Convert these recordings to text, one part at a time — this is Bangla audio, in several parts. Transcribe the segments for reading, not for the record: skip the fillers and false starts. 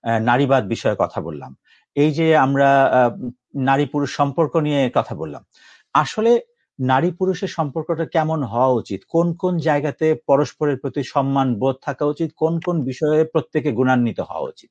নারীবাদ বিষয়ে কথা বললাম, এই যে আমরা নারী পুরুষ সম্পর্ক নিয়ে কথা বললাম, আসলে নারী পুরুষের সম্পর্কটা কেমন হওয়া উচিত? কোন কোন জায়গাতে পরস্পরের প্রতি সম্মান বোধ থাকা উচিত? কোন কোন বিষয়ে প্রত্যেকে গুণান্বিত হওয়া উচিত?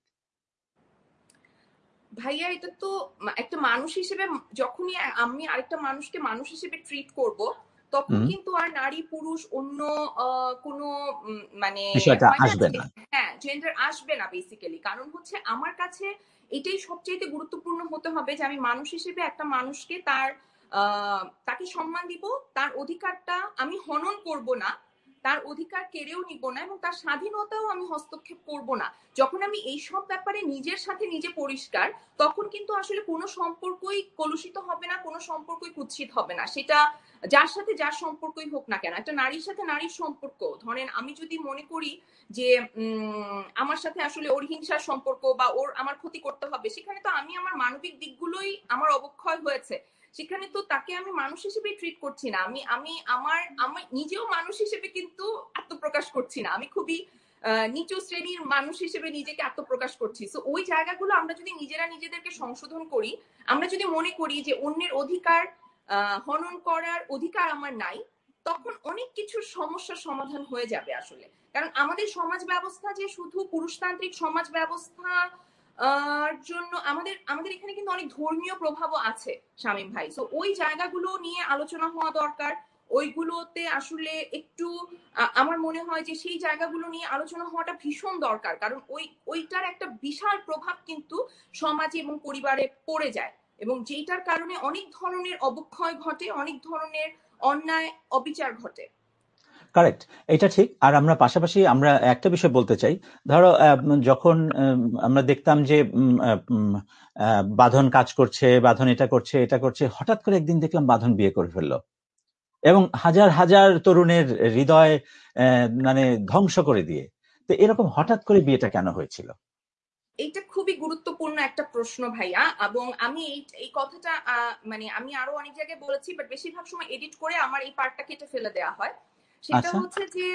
ভাইয়া, এটা তো একটা মানুষ হিসেবে, যখনই আমি আরেকটা মানুষকে মানুষ হিসেবে ট্রিট করব, তখন কিন্তু আর নারী পুরুষ অন্য কোনো মানে বিষয়টা হয় না আসবে যে, না। হ্যাঁ, জেন্ডার আসবে না বেসিক্যালি। কারণ হচ্ছে আমার কাছে এটাই সবচেয়ে গুরুত্বপূর্ণ হতে হবে যে আমি মানুষ হিসেবে একটা মানুষকে তাকে সম্মান দিব, তার অধিকারটা আমি হনন করব না, তার অধিকার কেড়েও নিব না, এবং তার স্বাধীনতাও আমি হস্তক্ষেপ করব না। যখন আমি এই সব ব্যাপারে নিজের সাথে নিজে পরিষ্কার, তখন কিন্তু আসলে কোনো সম্পর্কই কলুষিত হবে না, কোনো সম্পর্কই কুৎসিত হবে না। সেটা যার সাথে যার সম্পর্কই হোক না কেন। একটা নারীর সাথে নারীর সম্পর্ক, ধরেন আমি যদি মনে করি যে আমার সাথে আসলে ওর হিংসার সম্পর্ক বা ওর আমার ক্ষতি করতে হবে, সেখানে তো আমি আমার মানবিক দিকগুলোই আমার অবক্ষয় হয়েছে। সেখানে তো তাকে আমি মানুষ হিসেবে ট্রিট করছি না, আমি আমি আমার আমার নিজেও মানুষ হিসেবে কিন্তু আত্মপ্রকাশ করছি না, আমি খুবই নিচু শ্রেণীর মানুষ হিসেবে নিজেকে আত্মপ্রকাশ করছি। সো ওই জায়গাগুলো আমরা যদি নিজেরা নিজেদেরকে সংশোধন করি, আমরা যদি মনে করি যে অন্যের অধিকার হনন করার অধিকার আমার নাই, তখন অনেক কিছুর সমস্যার সমাধান হয়ে যাবে আসলে। কারণ আমাদের সমাজ ব্যবস্থা যে শুধু পুরুষতান্ত্রিক সমাজ ব্যবস্থা জন্য আমাদের আমাদের এখানে কিন্তু অনেক ধর্মীয় প্রভাবও আছে শামীম ভাই। সো ওই জায়গাগুলো নিয়ে আলোচনা হওয়া দরকার। ওইগুলোতে আসলে একটু আমার মনে হয় যে সেই জায়গাগুলো নিয়ে আলোচনা হওয়াটা ভীষণ দরকার। কারণ ওইটার একটা বিশাল প্রভাব কিন্তু সমাজে এবং পরিবারে পড়ে যায়, এবং যেটার কারণে অনেক ধরনের অবক্ষয় ঘটে, অনেক ধরনের অন্যায় অবিচার ঘটে। কারেক্ট, এটা ঠিক। আর আমরা পাশাপাশি আমরা একটা বিষয় বলতে চাই, ধরো যখন আমরা দেখতাম যে বাঁধন কাজ করছে, বাঁধন এটা করছে এটা করছে, হঠাৎ করে একদিন দেখলাম বাঁধন বিয়ে করে ফেললো এবং হাজার হাজার তরুণের হৃদয় মানে ধ্বংস করে দিয়ে। তো এরকম হঠাৎ করে বিয়েটা কেন হয়েছিল? এইটা খুবই গুরুত্বপূর্ণ একটা প্রশ্ন ভাইয়া, এবং আমি এই কথাটা মানে আমি আরো অনেক জায়গায় বলেছি, বাট বেশিরভাগ সময় এডিট করে আমার এই পার্টটা কেটে ফেলে দেওয়া হয়। সেটা আচ্ছা, হচ্ছে যে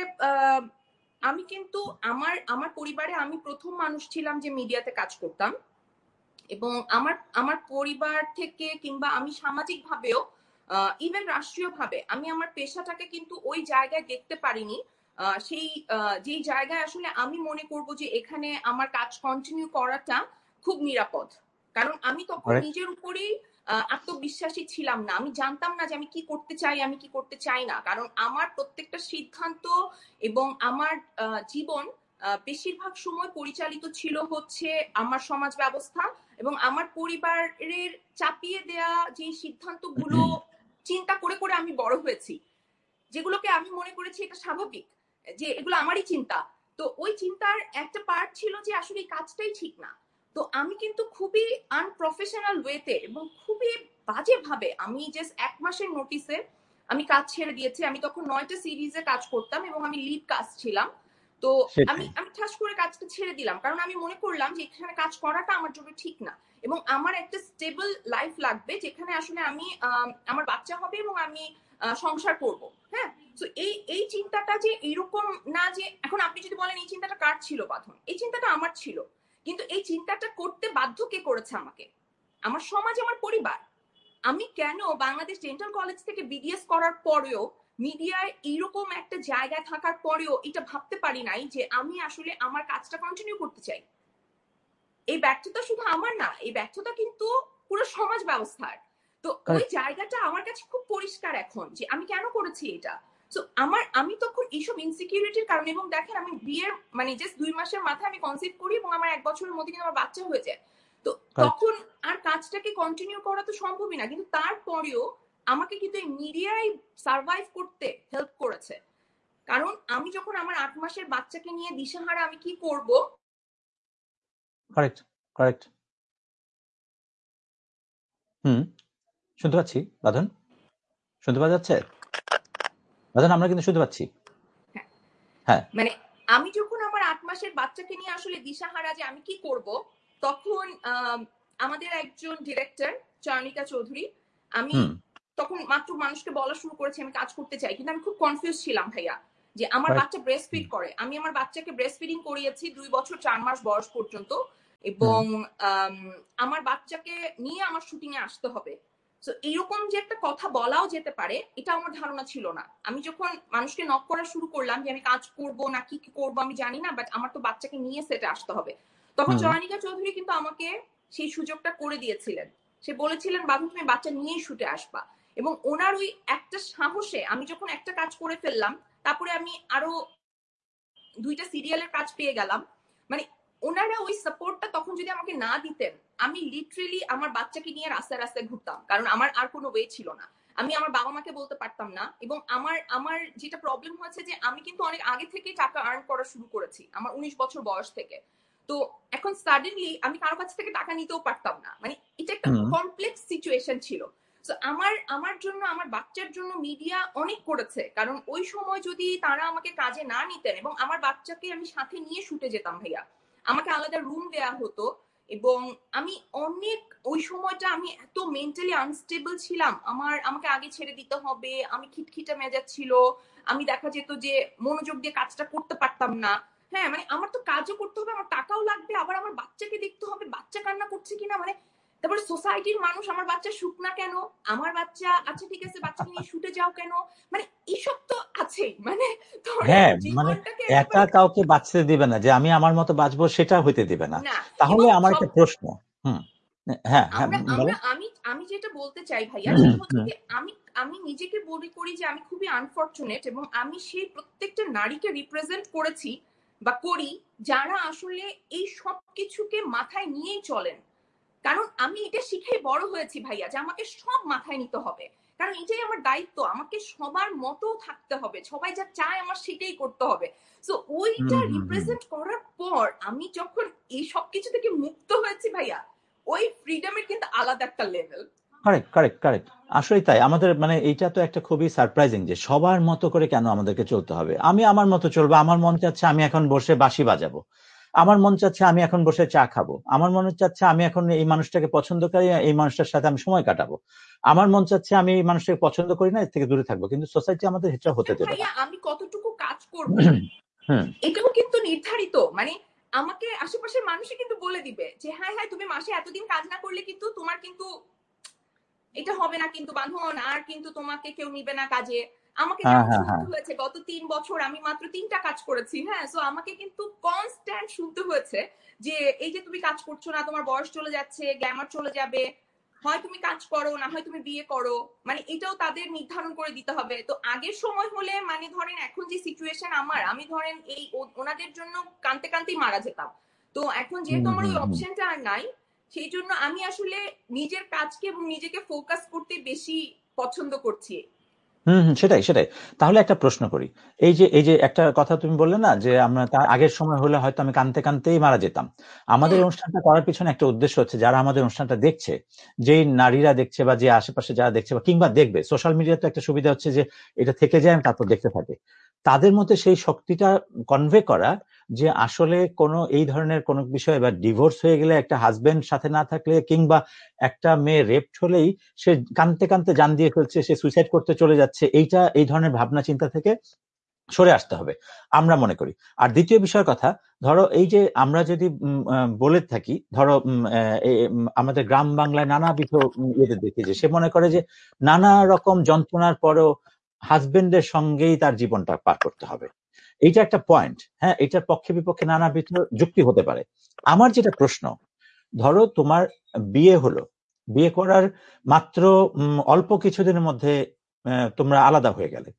আমি কিন্তু আমার আমার পরিবারে আমি প্রথম মানুষ ছিলাম যে মিডিয়াতে কাজ করতাম, এবং আমার আমার পরিবার থেকে কিংবা আমি সামাজিক ভাবেও ইভেন রাষ্ট্রীয় ভাবে আমি আমার পেশাটাকে কিন্তু ওই জায়গায় দেখতে পারিনি। সেই যেই জায়গায় আসলে আমি মনে করব যে এখানে আমার কাজ কন্টিনিউ করাটা খুব নিরাপদ। কারণ আমি তখন কারেক্ট। নিজের উপরেই আত্মবিশ্বাসী ছিলাম না, আমি জানতাম না যে আমি কি করতে চাই, আমি কি করতে চাই না। কারণ আমার প্রত্যেকটা সিদ্ধান্ত এবং আমার জীবন বেশিরভাগ সময় পরিচালিত ছিল হচ্ছে আমার সমাজ ব্যবস্থা এবং আমার পরিবারের চাপিয়ে দেয়া যে সিদ্ধান্তগুলো চিন্তা করে করে আমি বড় হয়েছি, যেগুলোকে আমি মনে করেছি এটা স্বাভাবিক, যে এগুলো আমারই চিন্তা। তো ওই চিন্তার একটা পার্ট ছিল যে আসলে এই কাজটাই ঠিক না। তো আমি কিন্তু খুবই আনপ্রফেশনাল ওয়েতে এবং খুবই বাজে ভাবে আমি জাস্ট 1 মাসের নোটিসে আমি কাজ ছেড়ে দিয়েছি। আমি তখন 9টা সিরিজে কাজ করতাম এবং আমি লিড কাজ ছিলাম। তো আমি সেটাই। আমি ঠাস করে কাজটা ছেড়ে দিলাম, কারণ আমি মনে করলাম যে এখানে কাজ করাটা আমার জন্য ঠিক না, এবং আমার একটা স্টেবল লাইফ লাগবে যেখানে আসলে আমি আমার বাচ্চা হবে এবং আমি সংসার করব। হ্যাঁ, তো এই চিন্তাটা যে এইরকম না, যে এখন আপনি যদি বলেন এই চিন্তাটা কার ছিল বাঁধন, এই চিন্তাটা আমার ছিল। কিন্তু এই চিন্তাটা করতে বাধ্য কে করেছে আমাকে? আমার সমাজ, আমার পরিবার। আমি কেন বাংলাদেশ ডেন্টাল কলেজ থেকে বিডিএস করার পরেও, মিডিয়ায় এইরকম একটা জায়গায় থাকার পরেও এটা ভাবতে পারি নাই যে আমি আসলে আমার কাজটা কন্টিনিউ করতে চাই? এই ব্যর্থতা শুধু আমার না, এই ব্যর্থতা কিন্তু পুরো সমাজ ব্যবস্থার। তো ওই কারেক্ট। জায়গাটা আমার কাছে খুব পরিষ্কার এখন যে আমি কেন করেছি এটা। তো আমি তখন এইসব ইনসিকিউরিটির কারণে, এবং দেখেন আমি বিয়ের মানে জাস্ট 2 মাসের মাথায় আমি কনসিভ করি এবং আমার 1 বছরের মধ্যে কিন্তু আমার বাচ্চা হয়ে যায়। তো কারেক্ট। তখন আর কাজটাকে কন্টিনিউ করা তো সম্ভবই না, কিন্তু তারপরেও আমাকে কিন্তু এই মিডিয়ায় সার্ভাইভ করতে হেল্প করেছে। কারণ আমি যখন আমার 8 মাসের বাচ্চাকে নিয়ে দিশাহারা আমি কি করব। কারেক্ট। কারেক্ট। শুনতে পাচ্ছি বাঁধন, শুনতে পাওয়া যাচ্ছে বাঁধন? আমরা কিন্তু শুনতে পাচ্ছি। হ্যাঁ, হ্যাঁ। মানে আমি যখন আমার 8 মাসের বাচ্চাকে নিয়ে আসলে দিশাহারা যে আমি কি করব, তখন আমাদের একজন ডিরেক্টর চয়নিকা চৌধুরী, আমি তখন মাত্র মানুষকে বলা শুরু করেছি আমি কাজ করতে চাই, কিন্তু আমি খুব কনফিউজ ছিলাম ভাইয়া, যে আমার কারেক্ট। বাচ্চা ব্রেস্ট ফিড করে। আমি আমার বাচ্চাকে ব্রেস্ট ফিডিং করিয়েছি 2 বছর 4 মাস বয়স পর্যন্ত। এবং আমার বাচ্চাকে নিয়ে আমার শুটিং এ আসতে হবে। তো এরকম যে একটা কথা বলাও যেতে পারে এটা আমার ধারণা ছিল না। আমি যখন মানুষকে নক করা শুরু করলাম যে আমি কাজ করব না কি করব আমি জানি না, বাট আমার তো বাচ্চাকে নিয়ে সেটে আসতে হবে, তখন জয়নিকা চৌধুরী কিন্তু আমাকে সেই সুযোগটা করে দিয়েছিলেন। সে বলেছিলেন বাবু তুমি বাচ্চা নিয়েই শুটে আসবা। এবং ওনার ওই একটা সাহসে আমি যখন একটা কাজ করে ফেললাম, তারপরে আমি আরো 2টা সিরিয়ালের কাজ পেয়ে গেলাম। মানে ওনারা ওই সাপোর্টটা তখন যদি আমাকে না দিতেন, আমি লিটারেলি আমার বাচ্চাকে নিয়ে রাস্তায় রাস্তায় ঘুরতাম, কারণ আমার আর কোনো ওয়ে ছিল না। আমি আমার বাবা মাকে বলতে পারতাম না। এবং আমার যেটা প্রবলেম হয়েছে যে আমি কিন্তু অনেক আগে থেকে টাকা আর্ন করা শুরু করেছি, আমার 19 বছর বয়স থেকে। তো এখন সাডেনলি আমি কারো কাছ থেকে টাকা নিতেও পারতাম না। মানে এটা একটা কমপ্লেক্স সিচুয়েশন ছিল। তো আমার জন্য আমার বাচ্চার জন্য মিডিয়া অনেক করেছে, কারণ ওই সময় যদি তারা আমাকে কাজে না নিতেন, এবং আমার বাচ্চাকে আমি সাথে নিয়ে শুটে যেতাম ভাইয়া, আমাকে আলাদা রুম দেয়া হতো। এবং আমি অনেক ওই সময়টা আমি এত মেন্টালি আনস্টেবল ছিলাম, আমাকে আগে ছেড়ে দিতে হবে, আমি খিটখিটে মেজাজ ছিল, আমি দেখা যেত যে মনোযোগ দিয়ে কাজটা করতে পারতাম না। হ্যাঁ, মানে আমার তো কাজও করতে হবে, আমার টাকাও লাগবে, আবার আমার বাচ্চাকে দেখতে হবে বাচ্চা কান্না করছে কিনা। মানে তারপর সোসাইটির মানুষ আমার বাচ্চা শুক না কেন, আমার বাচ্চা আচ্ছা ঠিক আছে বাচ্চাকে নিয়ে শুটে যাও কেন, মানে এইসব তো আছেই। মানে হ্যাঁ, মানে জীবনটাকে একা একেবারে কাউকে বাঁচতে দিবে না যে আমি আমার মতো বাঁচবো, সেটা হইতে দিবে না। না। তাহলে এবং আমার সব একটা প্রশ্ন। হুম। হ্যাঁ, হ্যাঁ, আমরা বলো। আমরা আমি আমি যেটা বলতে চাই ভাইয়া সেটা হচ্ছে যে আমি আমি নিজেকে মনে করি যে আমি খুবই আনফরচুনেট, এবং আমি সেই প্রত্যেকটা নারীকে রিপ্রেজেন্ট করেছি বা করি যারা আসলে এই সব কিছুকে মাথায় নিয়েই চলেন। কারণ আমি এটা শিখেই বড় হয়েছি ভাইয়া যে আমাকে সব মাথায় নিতে হবে, কারণ এটাই আমার দায়িত্ব, আমাকে সবার মতো থাকতে হবে, সবাই যা চায় আমার সেটাই করতে হবে। তো ওইটা রিপ্রেজেন্ট করার পর আমি যখন এই সব কিছু থেকে মুক্ত হয়েছি ভাইয়া, ওই ফ্রিডমের কিন্তু আলাদা একটা লেভেল। Correct, correct, correct. আসলেই তাই। আমাদের মানে এইটা তো একটা খুবই সারপ্রাইজিং যে সবার মতো করে কেন আমাদেরকে চলতে হবে। আমি আমার মতো চলবো। আমার মন চাচ্ছে আমি এখন বসে বাঁশি বাজাবো। আমার মন চাচ্ছে আমি এখন বসে চা খাবো। আমার মন চাচ্ছে আমি এখন এই মানুষটাকে পছন্দ করি, এই মানুষটার সাথে আমি সময় কাটাবো। আমার মন চাচ্ছে আমি এই মানুষটাকে পছন্দ করি না, এর থেকে দূরে থাকবো। কিন্তু সোসাইটি আমাদের এটা হতে দেবে না। ভাইয়া আমি কতটুকু কাজ করব হুম। এটাও কিন্তু নির্ধারিত। মানে আমাকে আশেপাশের মানুষই কিন্তু বলে দিবে যে হ্যাঁ হ্যাঁ তুমি মাসে এতদিন কাজ না করলে কিন্তু তোমার কিন্তু এটা হবে না, কিন্তু বাঁধন আর কিন্তু তোমাকে কেউ নিবে না কাজে। আমাকে হ্যাঁ, যেমন হ্যাঁ, শুনতে হ্যাঁ। হয়েছে গত 3 বছর আমি মাত্র 3টা কাজ করেছি, হ্যাঁ, সো আমাকে কিন্তু কনস্ট্যান্ট শুনতে হয়েছে যে এই যে তুমি কাজ করছো না, তোমার বয়স চলে যাচ্ছে, গ্ল্যামার চলে যাবে, হয় তুমি কাজ করো না হয় তুমি বিয়ে করো। মানে এটাও তাদের নির্ধারণ করে দিতে হবে। তো আগের সময় হলে মানে ধরেন এখন যে সিচুয়েশন আমি ধরেন এই ওনাদের জন্য কানতে কানতেই মারা যেতাম। তো এখন যেহেতু আমার ওই অপশনটা আর নাই, সেই জন্য আমি আসলে নিজের কাজকে এবং নিজেকে ফোকাস করতে বেশি পছন্দ করছি। সেটাই, সেটাই। তাহলে একটা প্রশ্ন করি। এই যে একটা কথা তুমি বললে না যে আমরা তার আগের সময় হলে হয়তো আমি কাঁদতে কাঁদতেই মারা যেতাম। আমাদের অনুষ্ঠানটা করার পিছনে একটা উদ্দেশ্য হচ্ছে, যারা আমাদের অনুষ্ঠানটা দেখছে, যেই নারীরা দেখছে বা যে আশেপাশে যারা দেখছে বা কিংবা দেখবে, সোশ্যাল মিডিয়াতে একটা সুবিধা হচ্ছে যে এটা থেকে যায় তারপর দেখতে থাকে। তাদের মধ্যে সেই শক্তিটা কনভে করা যে আসলে কোনো এই ধরনের কোনো বিষয় বা ডিভোর্স হয়ে গেলে, একটা হাজবেন্ড সাথে না থাকলে, কিংবা একটা মেয়ে রেপড হলেই সে কাঁদতে কাঁদতে জান দিয়ে ফেলছে, সে সুইসাইড করতে চলে যাচ্ছে, এই ধরনের ভাবনা চিন্তা থেকে সরে আসতে হবে আমরা মনে করি। আর দ্বিতীয় বিষয়ের কথা, ধরো এই যে আমরা যদি বলে থাকি, ধরো আমাদের গ্রাম বাংলায় নানাবিধ ইয়েতে দেখি যে সে মনে করে যে নানা রকম যন্ত্রণার পরেও হাজবেন্ডের সঙ্গেই তার জীবনটা পার করতে হবে। এইটা একটা পয়েন্ট। হ্যাঁ, এটার পক্ষে বিপক্ষে নানাবিধ যুক্তি হতে পারে। আমার যেটা প্রশ্ন, ধরো তোমার বিয়ে হলো, বিয়ে করার মাত্র অল্প কিছুদিনের মধ্যে তোমরা আলাদা হয়ে গেলে।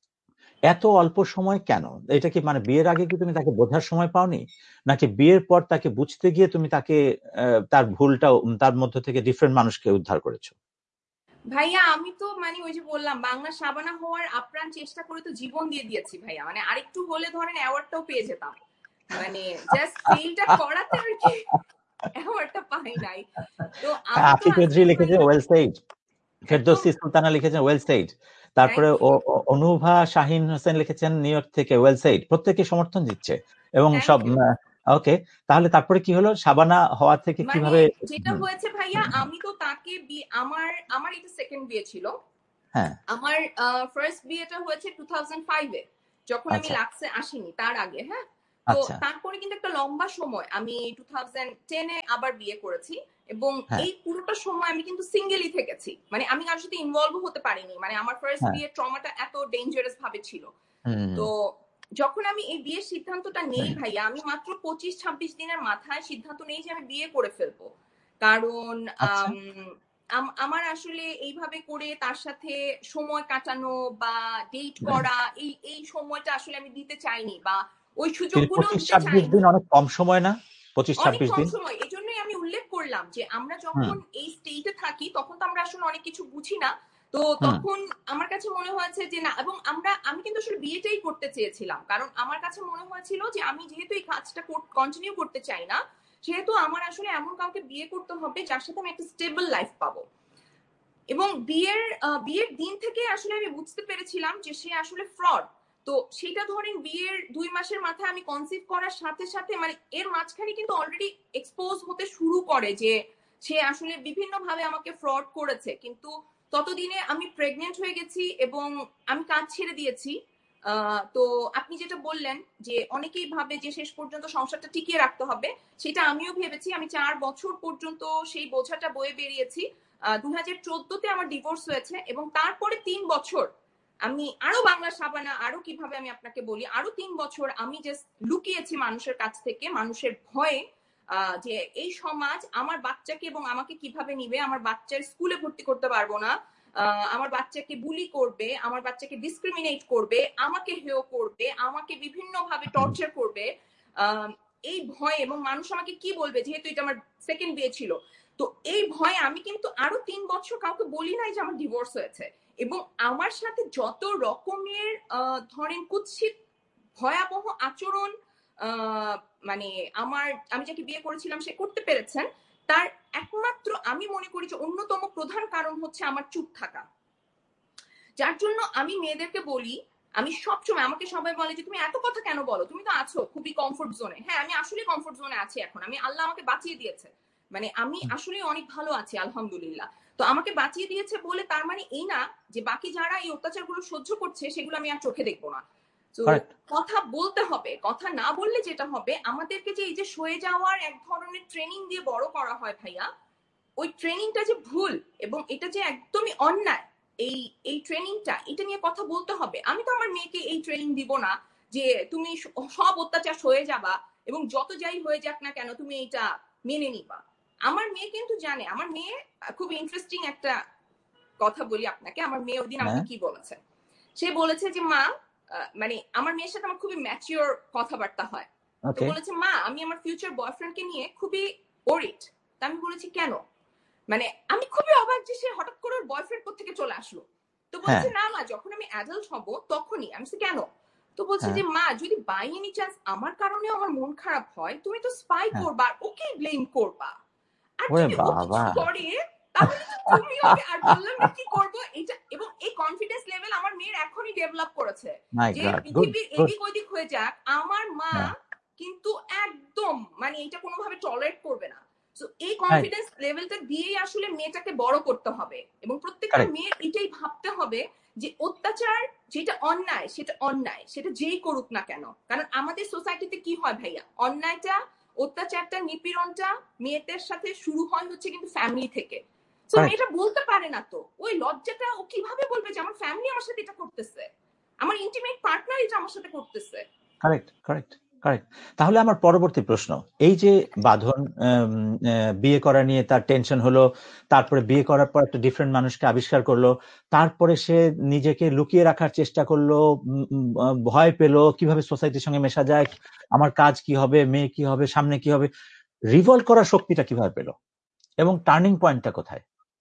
এত অল্প সময় কেন? এটা কি মানে বিয়ের আগে কি তুমি তাকে বোঝার সময় পাওনি, নাকি বিয়ের পর তাকে বুঝতে গিয়ে তুমি তাকে তার ভুলটা তার মধ্য থেকে ডিফারেন্ট মানুষকে উদ্ধার করেছো? ভাইয়া আমি তো মানে ওই যে বললাম বাংলা সাবানা হওয়ার আপ্রাণ চেষ্টা করে তো জীবন দিয়ে দিয়েছি ভাইয়া। মানে আরেকটু হলে ধরেন অ্যাওয়ার্ডটাও পেয়ে যেতাম, মানে জাস্ট ফেলটা করাতে আর কি অ্যাওয়ার্ডটা পাই নাই। তো আমি তো আফি চৌধুরী আসলে লিখেছে ভাইয়া ওয়েল সেইড, একদম ফেরদৌসী সুলতানা লিখেছেন ওয়েল সেইড, তারপরে থ্যাংক ইউ অনুভা শাহিন হোসেন লিখেছেন নিউ ইয়র্ক থেকে ওয়েল সেইড। প্রত্যেকে সমর্থন দিচ্ছে এবং থ্যাংক সব। ইউ। ওকে, তাহলে তারপরে কি হলো সাবানা হওয়া থেকে মানে কিভাবে? যেটা হুম, হয়েছে ভাইয়া আমি তো তাকে আমার আমার এটা সেকেন্ড বিয়ে ছিল। হ্যাঁ, আমার ফার্স্ট বিয়েটা হয়েছে 2005-এ, যখন আমি আচ্ছা, লাক্সে আসিনি তার আগে, হ্যাঁ। তো আচ্ছা, তারপরে কিন্তু একটা লম্বা সময় আমি 2010-এ আবার বিয়ে করেছি, এবং হ্যাঁ, এই পুরোটা সময় আমি কিন্তু সিঙ্গেলই থেকেছি, মানে আমি কারোর সাথে ইনভলভ হতে পারিনি, মানে আমার ফার্স্ট হ্যাঁ, বিয়ের ট্রমাটা এত ডেঞ্জারাস ভাবে ছিল। হুম, তো যখন আমি এই বিয়ের সিদ্ধান্তটা নেই ভাইয়া, আমি মাত্র 25-26 দিনের মাথায় সিদ্ধান্ত নেই যে আমি বিয়ে করে ফেলবো। কারণ আচ্ছা, আমার আসলে এইভাবে করে তার সাথে সময় কাটানো বা ডেট করা, এই এই সময়টা আসলে আমি দিতে চাইনি, বা ওই কিন্তু সুযোগগুলো দিতে 25-26 চাইনি। দিন অনেক কম সময় না? অনেক 25-26 কম দিন? সময়, এই জন্যই আমি উল্লেখ করলাম যে আমরা হুম, যখন এই স্টেটে থাকি তখন তো আমরা আসলে অনেক কিছু বুঝি না। তো হুম, তখন আমার কাছে মনে হয়েছে যে না, এবং আমি কিন্তু আসলে বিয়েটাই করতে চেয়েছিলাম, কারণ আমার কাছে মনে হয়েছিল যে আমি যেহেতু এই কাজটা কন্টিনিউ করতে চাই না, সেহেতু আমার আসলে এমন কাউকে বিয়ে করতে হবে যার সাথে আমি একটা স্টেবল লাইফ পাবো। এবং বিয়ের দিন থেকে আসলে আমি বুঝতে পেরেছিলাম যে সে আসলে ফ্রড। তো সেটা ধরেন বিয়ের 2 মাসের মাথায় আমি কনসিভ করার সাথে সাথে, মানে এর মাঝখানে কিন্তু অলরেডি এক্সপোজ হতে শুরু করে যে সে আসলে বিভিন্ন ভাবে আমাকে ফ্রড করেছে, কিন্তু ততদিনে আমি প্রেগনেন্ট হয়ে গেছি এবং আমি কাজ ছেড়ে দিয়েছি। তো আপনি যেটা বললেন যে অনেকেই ভাবে যে শেষ পর্যন্ত সংসারটা টিকিয়ে রাখতে হবে, সেটা আমিও ভেবেছি। আমি 4 বছর পর্যন্ত সেই বোঝাটা বয়ে বেরিয়েছি। 2014-তে আমার ডিভোর্স হয়েছে, এবং তারপরে 3 বছর আমি আরো বাংলা সাবানা, আরো কিভাবে আমি আপনাকে বলি, আরো 3 বছর আমি জাস্ট লুকিয়েছি মানুষের কাছ থেকে, মানুষের ভয়ে, যে এই সমাজ আমার বাচ্চাকে এবং আমাকে কিভাবে নিবে, আমার বাচ্চার স্কুলে ভর্তি করতে পারবো না, আমার বাচ্চাকে বুলি করবে, আমার বাচ্চাকে ডিসক্রিমিনেট করবে, আমাকে হেয় করবে, আমাকে বিভিন্ন ভাবে টর্চার করবে, আহ, এই ভয়, এবং মানুষ আমাকে কি বলবে, যেহেতু এটা আমার সেকেন্ড বিয়ে ছিল। তো এই ভয়ে আমি কিন্তু আরো 3 বছর কাউকে বলি নাই যে আমার ডিভোর্স হয়েছে। এবং আমার সাথে যত রকমের ধরেন কুৎসিত ভয়াবহ আচরণ, আহ, মানে আমি যাকে বিয়ে করেছিলাম সে করতে পেরেছেন, তার একমাত্র আমি মনে করি যে অন্যতম প্রধান কারণ হচ্ছে আমার চুপ থাকা। যার জন্য আমি মেয়েদেরকে বলি, আমি সবসময়, আমাকে সবাই বলে যে তুমি এত কথা কেন বলো, তুমি তো আছো খুবই কমফোর্ট জোনে। হ্যাঁ, আমি আসলে কমফোর্ট জোনে আছি এখন, আমি আল্লাহ আমাকে বাঁচিয়ে দিয়েছে, মানে আমি আসলে অনেক ভালো আছি আলহামদুলিল্লাহ। তো আমাকে বাঁচিয়ে দিয়েছে বলে তার মানে এই না যে বাকি যারা এই অত্যাচারগুলো সহ্য করছে সেগুলো আমি আর চোখে দেখবো না। তো কারেক্ট, কথা বলতে হবে, কথা না বললে যেটা হবে, আমাদেরকে যে এই যে সয়ে যাওয়ার এক ধরনের ট্রেনিং দিয়ে বড় করা হয় ভাইয়া, ওই ট্রেনিংটা যে ভুল এবং এটা যে একদমই অন্যায়, এই এই ট্রেনিংটা, এটা নিয়ে কথা বলতে হবে। আমি তো আমার মেয়েকে এই ট্রেনিং দিব না যে তুমি সব অত্যাচার হয়ে যাবা এবং যত যাই হয়ে যাক না কেন তুমি এটা মেনে নিবা। আমার মেয়ে কিন্তু জানে, আমার মেয়ে, খুব ইন্টারেস্টিং একটা কথা বলি আপনাকে, আমার মেয়ে ওই দিন আমাকে হ্যাঁ, কি বলেছে। সে বলেছে যে মা, মানে আমার মেয়ের সাথে আমার খুবই ম্যাচিওর কথাবার্তা হয়। তো ওকে, বলেছে মা, আমি আমার ফিউচার বয়ফ্রেন্ডকে নিয়ে খুবই ওরিড। তা আমি বলেছি কেন, মানে আমি খুবই অবাক যে সে হঠাৎ করে ওর বয়ফ্রেন্ড কোত্থেকে চলে আসলো। তো হ্যাঁ, বলেছে না মা, যখন আমি অ্যাডাল্ট হব তখনই। আমি বলছি কেন? তো বলছে হ্যাঁ, যে মা, যদি বাই এনি চান্স আমার কারণে আমার মন খারাপ হয়, তুমি তো স্পাই হ্যাঁ, করবা আর ওকে ব্লেম করবা, আর ওরে যদি ও কিছু বাবা! করে তাহলে তো তুমি ওকে, আর বললাম না কি করবো এটা। এবং এই কনফিডেন্স লেভেল আমার মেয়ের এখনই ডেভেলপ করেছে মাই যে গড! গুড, পৃথিবীর গুড। এদিক ওদিক হয়ে যাক, আমার মা হ্যাঁ, কিন্তু একদম মানে এটা কোনোভাবে টলারেট করবে না। তো এই রাইট, কনফিডেন্স লেভেলটা দিয়েই আসলে মেয়েটাকে বড় করতে হবে, এবং প্রত্যেকটা কারেক্ট, মেয়ের এটাই ভাবতে হবে যে অত্যাচার যেটা অন্যায় সেটা অন্যায়, সেটা যেই করুক না কেন। কারণ আমাদের সোসাইটিতে কি হয় ভাইয়া, অন্যায়টা, অত্যাচারটা, নিপীড়নটা মেয়েদের সাথে শুরু হয় হচ্ছে কিন্তু ফ্যামিলি থেকে। তো কারেক্ট, মেয়েটা বলতে পারে না, তো ওই লজ্জাটা ও কিভাবে বলবে যে আমার ফ্যামিলি আমার সাথে এটা করতেছে, আমার ইন্টিমেট পার্টনার এটা আমার সাথে করতেছে। Correct, correct, correct. তাহলে আমার পরবর্তী প্রশ্ন, এই যে বাঁধন বিয়ে করা নিয়ে তার টেনশন হলো, তারপরে বিয়ে করার পর একটা ডিফারেন্ট মানুষকে আবিষ্কার করলো, তারপরে সে নিজেকে লুকিয়ে রাখার চেষ্টা করলো, ভয় পেলো কিভাবে সোসাইটির সঙ্গে মেশা যায়, আমার কাজ কি হবে, মেয়ে কি হবে, সামনে কি হবে, রিভলভ করার শক্তিটা কিভাবে পেলো, এবং টার্নিং পয়েন্টটা কোথায়?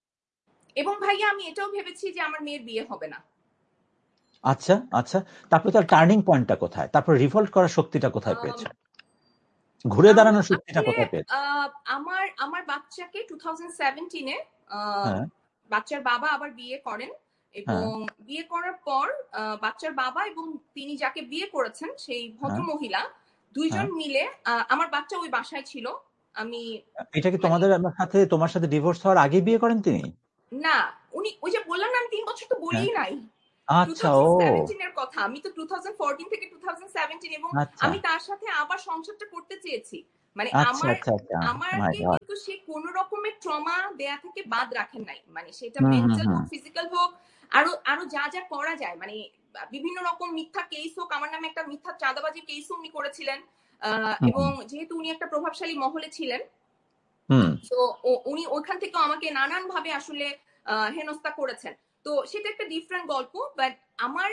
এবং ভাইয়া আমি এটাও ভেবেছি যে আমার মেয়ের বিয়ে হবে না। আচ্ছা, আচ্ছা, তারপরে তার টার্নিং পয়েন্টটা কোথায়, তারপর রিভলভ করার শক্তিটা কোথায় আম, পেয়েছে, ঘুরে আমি দাঁড়ানোর শক্তিটা আসলে কোথায় পেয়েছে? আমার আমার বাচ্চাকে 2017-এ হ্যাঁ, বাচ্চার বাবা আবার বিয়ে করেন, হ্যাঁ, এবং বিয়ে করার পর বাচ্চার বাবা এবং তিনি যাকে বিয়ে করেছেন সেই ভদ্র হ্যাঁ, মহিলা হ্যাঁ। দুইজন মিলে, আমার বাচ্চা ওই বাসায় ছিল। আমি এটা কি মানে তোমার সাথে ডিভোর্স হওয়ার আগে বিয়ে করেন তিনি? না, উনি ওই যে বললাম না আমি 3 বছর তো হ্যাঁ, বলিই নাই। আচ্ছা, ও 2017 এর কথা, আমি তো 2014 থেকে 2017, এবং আচ্ছা আমি তার সাথে আবার সংসারটা করতে চেয়েছি। মানে আচ্ছা আমার আচ্ছা আচ্ছা, মাই আমাকে গড। কিন্তু সে কোনো রকমের ট্রমা দেয়া থেকে বাদ রাখেন নাই, মানে সেটা হুম হুম মেন্টাল হুম হোক, ফিজিক্যাল হোক, আরো আরো যা যা করা যায়, মানে বিভিন্ন রকম মিথ্যা কেস হোক, আমার নামে একটা মিথ্যা চাঁদাবাজি কেস উনি করেছিলেন, হুম এবং যেহেতু উনি একটা প্রভাবশালী মহলে ছিলেন, হুম তো উনি ওইখান থেকেও আমাকে নানান ভাবে আসলে হেনস্থা করেছেন। তো সেটা একটা ডিফারেন্ট গল্প। বাট আমার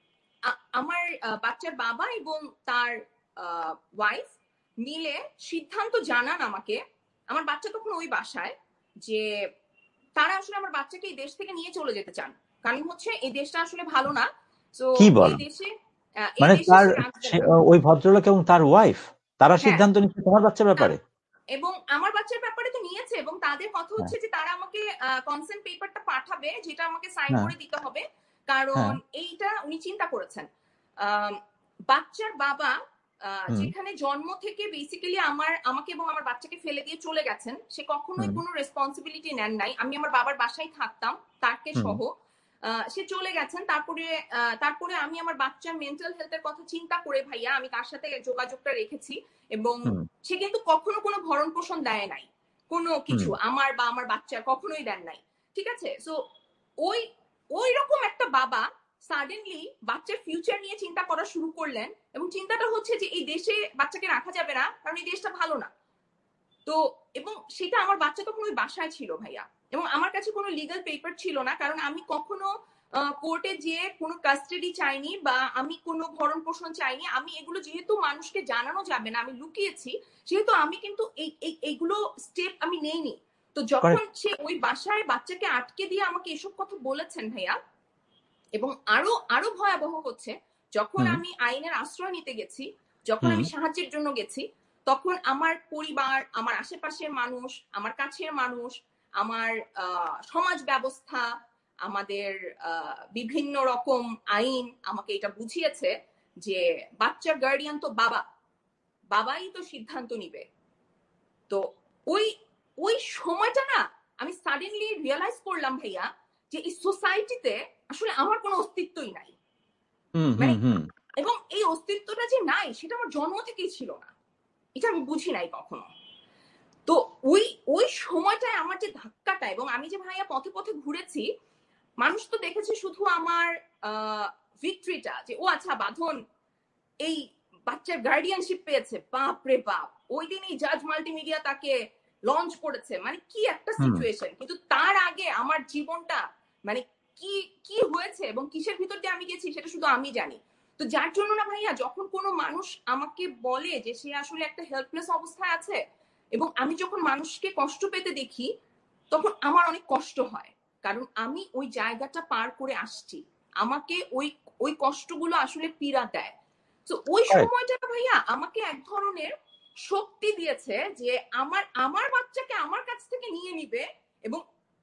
আমার বাচ্চার বাবা এবং তার ওয়াইফ মিলে সিদ্ধান্ত জানান আমাকে, আমার বাচ্চা তখন ওই বাসায়, যে তারা আসলে আমার বাচ্চাকে এই দেশ থেকে নিয়ে চলে যেতে চান। কারণ হচ্ছে এই দেশটা আসলে ভালো না, তো কি এই বলেন? দেশে মানে তার সে রাখবে না। ওই ভদ্রলোক এবং তার ওয়াইফ তারা হ্যাঁ, সিদ্ধান্ত নিচ্ছে তোমার বাচ্চার ব্যাপারে? এবং আমার বাচ্চার ব্যাপারে তো নিয়েছে, এবং তাদের কথা হ্যাঁ হচ্ছে যে তারা আমাকে কনসেন্ট পেপারটা পাঠাবে, যেটা আমাকে সাইন হ্যাঁ করে দিতে হবে। কারণ হ্যাঁ এইটা উনি চিন্তা করেছেন, আম, বাচ্চার বাবা হুম যেখানে জন্ম থেকে বেসিক্যালি আমাকে এবং আমার বাচ্চাকে ফেলে দিয়ে চলে গেছেন, সে কখনোই হুম কোনো রেসপন্সিবিলিটি নেন নাই। আমি আমার বাবার বাসায় থাকতাম, তাকে হুম সহ। সে চলে গেছেন, তারপরে আমি আমার বাচ্চার মেন্টাল হেলথের কথা চিন্তা করে ভাইয়া আমি তার সাথে যোগাযোগটা রেখেছি, এবং হুম সে কিন্তু কখনো কোনো ভরণ পোষণ দেয় নাই, কোনো হুম কিছু আমার বা আমার বাচ্চা কখনোই দেন নাই। ঠিক আছে, সো ওই ওই রকম একটা বাবা সাডেনলি বাচ্চার ফিউচার নিয়ে চিন্তা করা শুরু করলেন, এবং চিন্তাটা হচ্ছে যে এই দেশে বাচ্চাকে রাখা যাবে না, কারণ এই দেশটা ভালো না। তো এবং সেটা আমার বাচ্চা তখন ওই বাসায় ছিল ভাইয়া, এবং আমার কাছে কোনো লিগাল পেপার ছিল না, কারণ আমি কখনো কোর্টে যেয়ে কোনো কাস্টাডি চাইনি, বা আমি কোনো ভরণ পোষণ চাইনি। আমি এগুলো যেহেতু মানুষকে জানানো যাবে না, আমি লুকিয়েছি, সেহেতু আমি কিন্তু এইগুলো স্টেপ আমি নেইনি। তো যখন করেক্ট সে ওই বাসায় বাচ্চাকে আটকে দিয়ে আমাকে এসব কথা বলেছেন ভাইয়া, এবং আরো আরো ভয়াবহ হচ্ছে, যখন হুম আমি আইনের আশ্রয় নিতে গেছি, যখন হুম আমি সাহায্যের জন্য গেছি, তখন আমার পরিবার, আমার আশেপাশের মানুষ, আমার কাছের মানুষ, আমার সমাজ ব্যবস্থা, আমাদের বিভিন্ন রকম আইন আমাকে এটা বুঝিয়েছে যে বাচ্চার গার্ডিয়ান তো বাবাই তো সিদ্ধান্ত নিবে। তো ওই ওই সময়টা না, আমি সাডেনলি রিয়েলাইজ করলাম ভাইয়া, যে এই সোসাইটিতে আসলে আমার কোনো অস্তিত্বই নাই। হুম হুম মানে হুম এবং এই অস্তিত্বটা যে নাই সেটা আমার জন্ম থেকেই ছিল না, এটা আমি বুঝি নাই কখনো। তো ওই ওই সময়টায় আমার যে ধাক্কাটা, এবং আমি যে ভাইয়া পথে পথে ঘুরেছি, মানুষ তো দেখেছে শুধু আমার ভিক্টরিটা, যে ও আচ্ছা বাঁধন এই বাচ্চার গার্ডিয়ানশিপ পেয়েছে, বাপ রে বাপ, ওই দিনই জাজ মাল্টিমিডিয়া তাকে লঞ্চ করেছে, মানে কি একটা হুম সিচুয়েশন। কিন্তু তার আগে আমার জীবনটা, মানে কি কি হয়েছে এবং কিসের ভিতর দিয়ে আমি গেছি সেটা শুধু আমি জানি। তো যার জন্য না ভাইয়া, যখন কোনো মানুষ আমাকে বলে যে সে আসলে একটা হেল্পলেস অবস্থায় আছে, এবং আমি যখন মানুষকে কষ্ট পেতে দেখি, তখন আমার অনেক কষ্ট হয়, কারণ আমি ওই জায়গাটা পার করে আসছি। আমাকে ওই ওই কষ্টগুলো আসলে পীড়া দেয়। তো ওই করেক্ট সময়টা ভাইয়া আমাকে এক ধরনের শক্তি দিয়েছে, যে আমার আমার বাচ্চাকে আমার কাছ থেকে নিয়ে নিবে, এবং